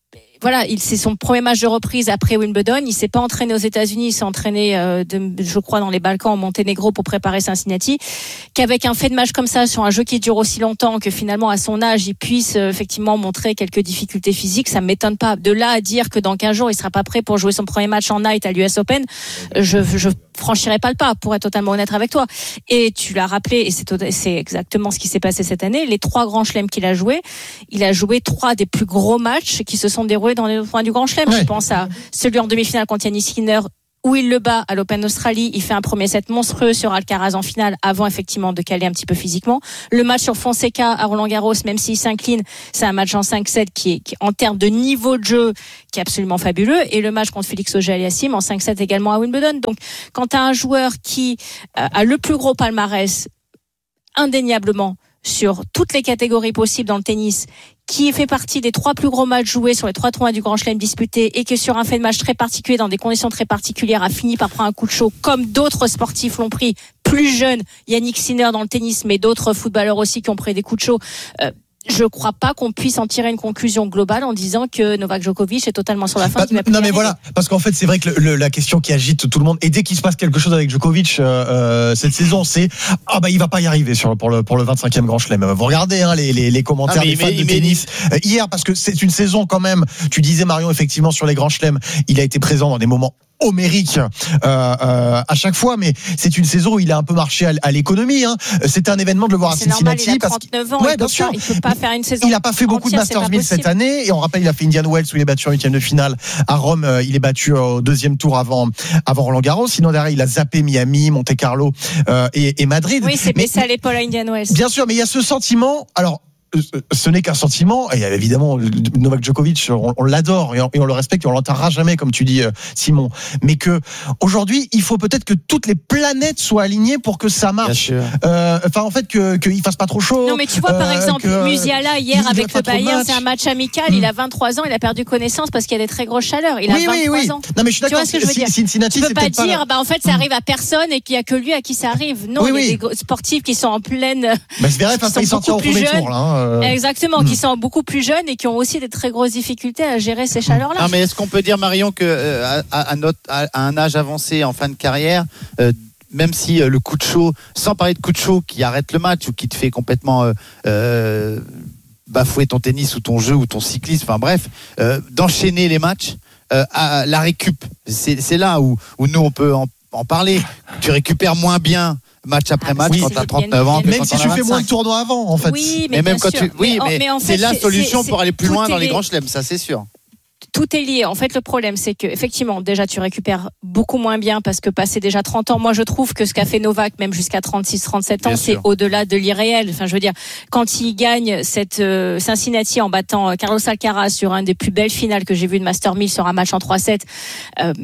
voilà, il c'est son premier match de reprise après Wimbledon. Il s'est pas entraîné aux États-Unis, il s'est entraîné, euh, de, je crois, dans les Balkans, au Monténégro pour préparer Cincinnati. Qu'avec un fait de match comme ça sur un jeu qui dure aussi longtemps, que finalement à son âge, il puisse euh, effectivement montrer quelques difficultés physiques, ça m'étonne pas. De là à dire que dans quinze jours, il sera pas prêt pour jouer son premier match en night à l'U S Open, je je franchirai pas le pas, pour être totalement honnête avec toi. Et tu l'as rappelé, et c'est c'est exactement ce qui s'est passé cette année. Les trois grands chelems qu'il a joué, il a joué trois des plus gros matchs qui se sont déroulés dans les autres points du Grand Chelem. Ouais. Je pense à celui en demi-finale contre Yannick Sinner, où il le bat à l'Open d'Australie. Il fait un premier set monstrueux sur Alcaraz en finale, avant effectivement de caler un petit peu physiquement. Le match sur Fonseca à Roland-Garros, même s'il s'incline, c'est un match en cinq sept qui est, qui, en termes de niveau de jeu, qui est absolument fabuleux. Et le match contre Félix Auger-Aliassime en cinq sept également à Wimbledon. Donc, quand tu as un joueur qui euh, a le plus gros palmarès, indéniablement, sur toutes les catégories possibles dans le tennis, qui fait partie des trois plus gros matchs joués sur les trois tournois du Grand Chelem disputés, et qui sur un fait de match très particulier, dans des conditions très particulières, a fini par prendre un coup de chaud, comme d'autres sportifs l'ont pris, plus jeunes, Yannick Sinner dans le tennis, mais d'autres footballeurs aussi qui ont pris des coups de chaud. Euh, je crois pas qu'on puisse en tirer une conclusion globale en disant que Novak Djokovic est totalement sur la fin. Bah, non mais voilà, parce qu'en fait c'est vrai que le, le, la question qui agite tout le monde, et dès qu'il se passe quelque chose avec Djokovic euh, euh, cette saison, c'est ah bah il va pas y arriver sur pour le pour le vingt-cinquième Grand Chelem. Vous regardez hein, les, les les commentaires ah, des fans de tennis euh, hier, parce que c'est une saison quand même. Tu disais Marion, effectivement sur les Grands Chelems, il a été présent dans des moments homérique euh, euh, à chaque fois, mais c'est une saison où il a un peu marché à, à l'économie. Hein. C'était un événement de le voir à Cincinnati. Normal, il a trente-neuf ans, ouais, il bien peut sûr. Pas, il peut pas faire une saison. Il a pas fait beaucoup entière, de Masters mille cette année, et on rappelle, il a fait Indian Wells où il est battu en huitième de finale. À Rome, euh, il est battu au deuxième tour avant avant Roland Garros. Sinon derrière, il a zappé Miami, Monte Carlo euh, et, et Madrid. Oui, c'est baissé à l'épaule à Indian Wells. Bien sûr, mais il y a ce sentiment. Alors. Ce n'est qu'un sentiment, et évidemment Novak Djokovic, on, on l'adore et on, et on le respecte et on l'enterrera jamais, comme tu dis Simon, mais que aujourd'hui il faut peut-être que toutes les planètes soient alignées pour que ça marche. Euh, enfin en fait que qu'il fasse pas trop chaud. Non mais tu vois par euh, exemple que, Musiala hier avec le Bayern, c'est un match amical, mmh. il a vingt-trois ans, il a perdu connaissance parce qu'il y a des très grosses chaleurs. Il oui, a vingt-trois oui, oui. ans. Non mais je suis d'accord. Tu vois ce que je veux dire. Cincinnati, tu peux pas dire pas bah en fait ça arrive à personne et qu'il y a que lui à qui ça arrive. Non, oui, il y a oui. des sportifs qui sont en pleine. Bah Zverev a failli sortir au premier tour là. Exactement, mmh. qui sont beaucoup plus jeunes et qui ont aussi des très grosses difficultés à gérer ces chaleurs-là. Non, mais est-ce qu'on peut dire, Marion, que euh, à, à, notre, à, à un âge avancé en fin de carrière, euh, même si euh, le coup de chaud, sans parler de coup de chaud qui arrête le match ou qui te fait complètement euh, euh, bafouer ton tennis ou ton jeu ou ton cyclisme, enfin bref, euh, d'enchaîner les matchs, euh, à la récup, c'est, c'est là où, où nous on peut en, en parler. Tu récupères moins bien match après match, oui, quand tu as trente-neuf ans, même si tu fais moins de tournois avant en fait. Oui, mais, mais même quand sûr. tu oui, mais, mais, mais en c'est fait, la solution c'est, pour aller plus loin dans les les... grands chelems, ça c'est sûr. Tout est lié. En fait, le problème, c'est que effectivement, déjà, tu récupères beaucoup moins bien parce que passé déjà trente ans, moi, je trouve que ce qu'a fait Novak, même jusqu'à trente-six, trente-sept ans, bien c'est sûr. Au-delà de l'irréel. Enfin, je veux dire, quand il gagne cette euh, Cincinnati en battant Carlos Alcaraz sur un des plus belles finales que j'ai vues de Master mille sur un match en trois sept, euh,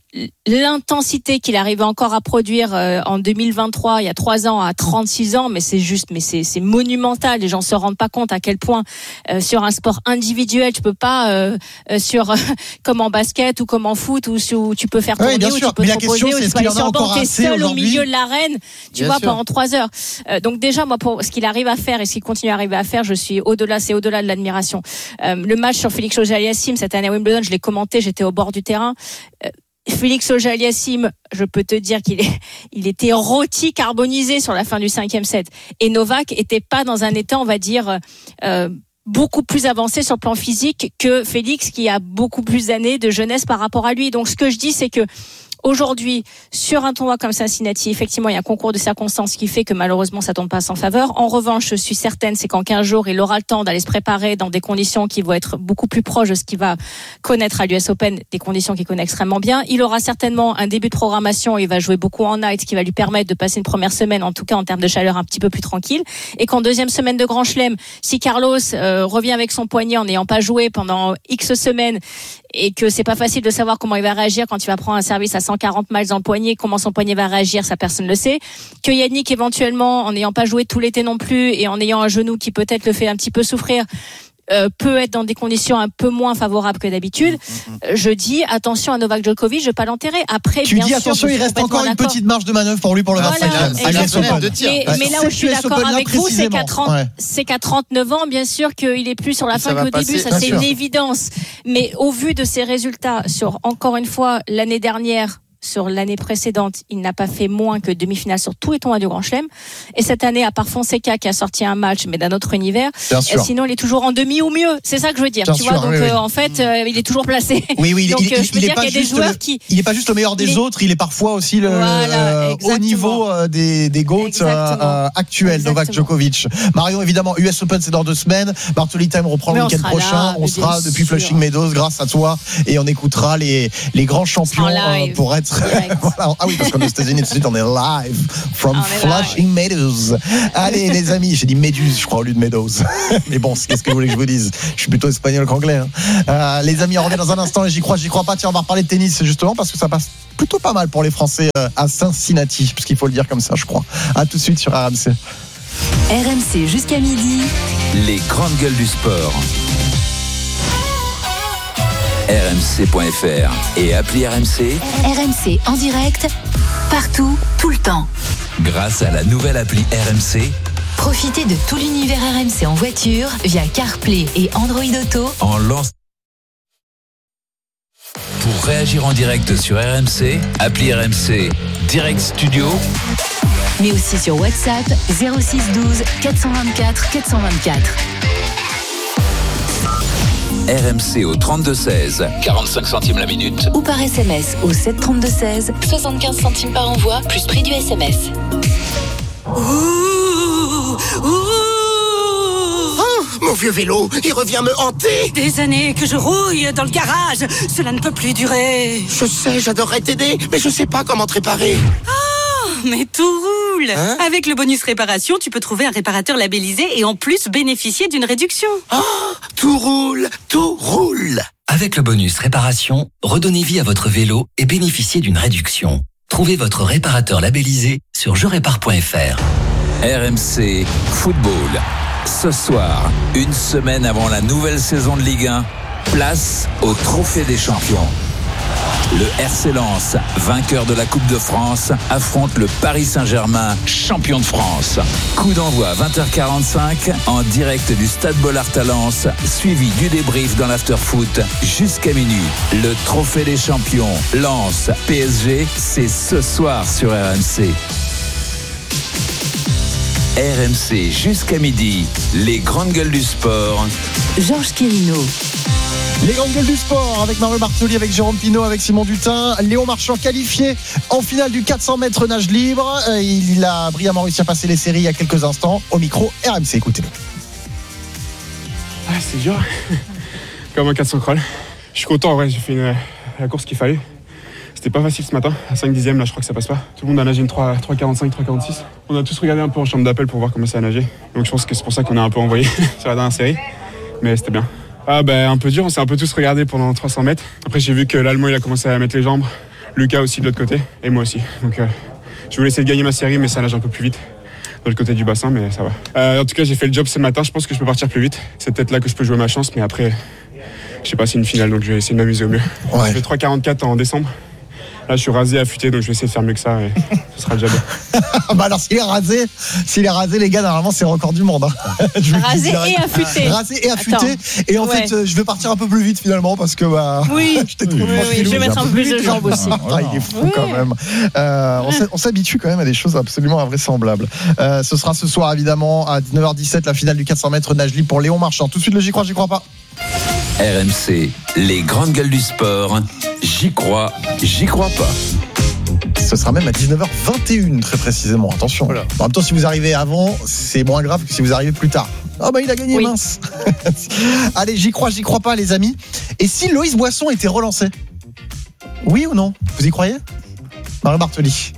l'intensité qu'il arrivait encore à produire euh, en deux mille vingt-trois, il y a trois ans, à trente-six ans, mais c'est juste, mais c'est, c'est monumental. Les gens se rendent pas compte à quel point euh, sur un sport individuel, tu peux pas euh, euh, sur comme en basket ou comme en foot où, où tu peux faire tourner, oui, bien où sûr. tu peux mais te la question, reposer, c'est où tu peux aller sur le banc, t'es seul au milieu de l'arène, tu bien vois, sûr. Pendant trois heures. Euh, donc déjà, moi, pour ce qu'il arrive à faire et ce qu'il continue à arriver à faire, je suis au-delà, c'est au-delà de l'admiration. Euh, le match sur Félix Auger-Aliassime cette année à Wimbledon, je l'ai commenté, j'étais au bord du terrain. Euh, Félix Auger-Aliassime, je peux te dire qu'il est, il était rôti, carbonisé sur la fin du cinquième set. Et Novak était pas dans un état, on va dire, euh, beaucoup plus avancé sur le plan physique que Félix, qui a beaucoup plus d'années de jeunesse par rapport à lui. Donc, ce que je dis, c'est que aujourd'hui, sur un tournoi comme Cincinnati, effectivement, il y a un concours de circonstances qui fait que malheureusement, ça tombe pas à son faveur. En revanche, je suis certaine, c'est qu'en quinze jours, il aura le temps d'aller se préparer dans des conditions qui vont être beaucoup plus proches de ce qu'il va connaître à l'U S Open, des conditions qu'il connaît extrêmement bien. Il aura certainement un début de programmation, il va jouer beaucoup en night, ce qui va lui permettre de passer une première semaine, en tout cas en termes de chaleur, un petit peu plus tranquille. Et qu'en deuxième semaine de Grand Chelem, si Carlos euh, revient avec son poignet en n'ayant pas joué pendant X semaines, et que c'est pas facile de savoir comment il va réagir quand il va prendre un service à cent quarante miles dans le poignet, comment son poignet va réagir, ça personne ne le sait. Que Yannick, éventuellement, en n'ayant pas joué tout l'été non plus et en ayant un genou qui peut-être le fait un petit peu souffrir, euh, peut être dans des conditions un peu moins favorables que d'habitude, mmh. je dis attention à Novak Djokovic, je ne vais pas l'enterrer. Après, tu bien dis sûr, attention, il reste encore une d'accord. petite marge de manœuvre pour lui pour le voilà, vingt-cinquième. Mais, mais là où je suis d'accord avec vous, c'est qu'à, trente, ouais. c'est qu'à trente-neuf ans, bien sûr qu'il est plus sur la fin qu'au début, ça c'est sûr. Une évidence. Mais au vu de ses résultats sur, encore une fois, l'année dernière, sur l'année précédente, il n'a pas fait moins que demi-finale sur tous les tournois du Grand Chelem. Et cette année, à part Fonseca qui a sorti un match, mais d'un autre univers, sinon il est toujours en demi ou mieux. C'est ça que je veux dire. Bien tu sûr, vois, donc oui, oui. Euh, en fait, euh, il est toujours placé. Oui, oui. Donc il, euh, je veux il dire qu'il y a des joueurs le, qui. Il n'est pas juste le meilleur des les... autres. Il est parfois aussi le voilà, euh, haut niveau euh, des des goats euh, actuels. Exactement. Novak Djokovic. Marion, évidemment, U S Open c'est dans deux semaines. Bartoli Time reprend mais le week-end prochain. Là, on sera depuis sûr. Flushing Meadows grâce à toi et on écoutera les les grands champions euh, pour être. Voilà. Ah oui, parce qu'on est aux États-Unis tout de suite, on est live from Flushing Meadows. Allez, les amis, j'ai dit Méduse, je crois, au lieu de Meadows. Mais bon, qu'est-ce que vous voulez que je vous dise? Je suis plutôt espagnol qu'anglais. Hein. Euh, les amis, on revient dans un instant et j'y crois, j'y crois pas. Tiens, on va reparler de tennis justement parce que ça passe plutôt pas mal pour les Français euh, à Cincinnati, puisqu'il faut le dire comme ça, je crois. À tout de suite sur R M C. R M C jusqu'à midi. Les grandes gueules du sport. R M C point F R et appli R M C. R M C en direct, partout, tout le temps. Grâce à la nouvelle appli R M C, profitez de tout l'univers R M C en voiture via CarPlay et Android Auto. En lance. Pour réagir en direct sur R M C, appli R M C Direct Studio. Mais aussi sur WhatsApp zéro six douze quatre cent vingt-quatre quatre cent vingt-quatre. R M C au trente-deux seize, quarante-cinq centimes la minute. Ou par S M S au sept trente-deux seize, soixante-quinze centimes par envoi, plus prix du S M S. Ouh, ouh. Oh, mon vieux vélo, il revient me hanter. Des années que je rouille dans le garage, cela ne peut plus durer. Je sais, j'adorerais t'aider, mais je sais pas comment te réparer. Oh, mais tout roule. Hein? Avec le bonus réparation, tu peux trouver un réparateur labellisé et en plus bénéficier d'une réduction. Oh, tout roule, tout roule. Avec le bonus réparation, redonnez vie à votre vélo et bénéficiez d'une réduction. Trouvez votre réparateur labellisé sur je répare point F R. R M C Football. Ce soir, une semaine avant la nouvelle saison de Ligue un, place au Trophée des Champions. Le R C Lens, vainqueur de la Coupe de France, affronte le Paris Saint-Germain, champion de France. Coup d'envoi vingt heures quarante-cinq en direct du Stade Bollaert à Lens, suivi du débrief dans l'after-foot jusqu'à minuit. Le Trophée des Champions, Lens, P S G, c'est ce soir sur R M C. R M C jusqu'à midi, les grandes gueules du sport. Georges Quérino. Les grandes gueules du sport avec Mario Bartoli, avec Jérôme Pinault, avec Simon Dutin. Léon Marchand qualifié en finale du quatre cents mètres nage libre. Il a brillamment réussi à passer les séries il y a quelques instants. Au micro R M C, écoutez-le. Ah, c'est dur. Comme un quatre cents crawl. Je suis content, ouais, j'ai fait une, la course qu'il fallait. C'était pas facile ce matin, à cinq dixièmes là je crois que ça passe pas. Tout le monde a nagé une trois quarante-cinq, trois quarante-six. On a tous regardé un peu en chambre d'appel pour voir comment ça a nagé. Donc je pense que c'est pour ça qu'on a un peu envoyé sur la dernière série. Mais c'était bien. Ah ben un peu dur, on s'est un peu tous regardé pendant trois cents mètres. Après j'ai vu que l'Allemand il a commencé à mettre les jambes, Lucas aussi de l'autre côté, et moi aussi. Donc euh, je voulais essayer de gagner ma série mais ça nage un peu plus vite de l'autre côté du bassin, mais ça va. Euh, en tout cas j'ai fait le job ce matin, je pense que je peux partir plus vite. C'est peut-être là que je peux jouer ma chance, mais après je sais pas, c'est une finale donc je vais essayer de m'amuser au mieux. Ouais. J'ai fait trois quarante-quatre en décembre. Là, je suis rasé, affûté, donc je vais essayer de faire mieux que ça et ce sera déjà bien. Bah alors, s'il est rasé, s'il est rasé, les gars, normalement, c'est le record du monde. Hein. Rasé et affûté. Rasé et affûté. Attends. Et en ouais. fait, je vais partir un peu plus vite finalement parce que bah. Oui. je t'ai trouvé oui, oui, je vais mettre un peu plus de jambes aussi. Ah, il est fou oui. quand même. Euh, on s'habitue quand même à des choses absolument invraisemblables. Euh, ce sera ce soir évidemment à dix-neuf heures dix-sept la finale du quatre cents mètres nage libre pour Léon Marchand. Tout de suite le j'y crois, j'y crois pas. R M C, les grandes gueules du sport. J'y crois, j'y crois pas. Ce sera même à dix-neuf heures vingt et une très précisément. Attention. Voilà. En même temps, si vous arrivez avant, c'est moins grave que si vous arrivez plus tard. Ah bah il a gagné, oui. Mince. Allez, j'y crois, j'y crois pas, les amis. Et si Loïs Boisson était relancé? Oui ou non? Vous y croyez? Mario Bartoli.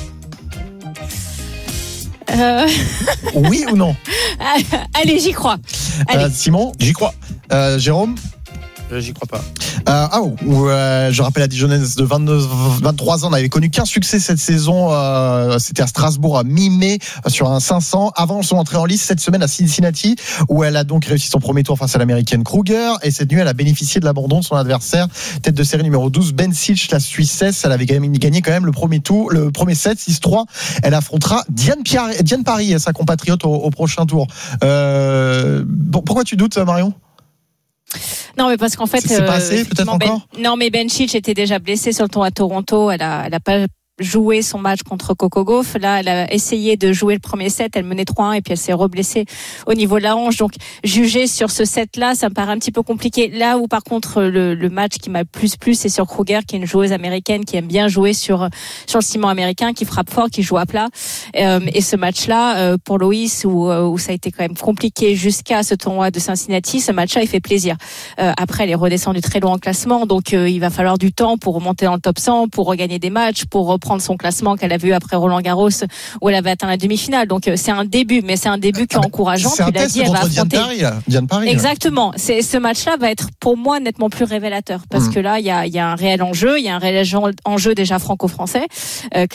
Euh... Oui ou non? Allez, j'y crois. Allez. Euh, Simon, j'y crois. Euh, Jérôme? j'y crois pas. Euh, ah, où, euh, je rappelle à Dijonnaise de vingt-neuf, vingt-trois ans, n'avait connu qu'un succès cette saison. Euh, c'était à Strasbourg à mi-mai sur un cinq cents. Avant son entrée en lice cette semaine à Cincinnati, où elle a donc réussi son premier tour face à l'américaine Kruger. Et cette nuit, elle a bénéficié de l'abandon de son adversaire, tête de série numéro douze, Ben Silch, la Suissesse. Elle avait gagné, gagné quand même le premier tour, le premier set, six trois. Elle affrontera Diane, Pierre, Diane Parry, sa compatriote, au, au prochain tour. Euh, pourquoi tu doutes, Marion? Non, mais parce qu'en fait, c'est, c'est pas assez, euh, peut-être encore. Ben, non, mais Ben Chich était déjà blessée sur le tour à Toronto. Elle a, elle a pas joué son match contre Coco Gauff. Là, elle a essayé de jouer le premier set. Elle menait trois un et puis elle s'est reblessée au niveau de la hanche. Donc, juger sur ce set-là, ça me paraît un petit peu compliqué. Là où, par contre, le, le match qui m'a le plus plu, c'est sur Kruger, qui est une joueuse américaine qui aime bien jouer sur, sur le ciment américain, qui frappe fort, qui joue à plat. Euh, et ce match-là, euh, pour Loïs, où, où ça a été quand même compliqué jusqu'à ce tournoi de Cincinnati, ce match-là, il fait plaisir. Euh, après, elle est redescendue très loin en classement. Donc, euh, il va falloir du temps pour remonter dans le top cent, pour regagner des matchs, pour prendre son classement qu'elle a vu après Roland Garros où elle avait atteint la demi-finale. Donc c'est un début, mais c'est un début qui est encourageant. C'est un test dit, contre Diane Parry. Diane Parry. Exactement. C'est, ce match-là va être pour moi nettement plus révélateur parce mmh. que là il y a, y a un réel enjeu, il y a un réel enjeu déjà franco-français. Euh,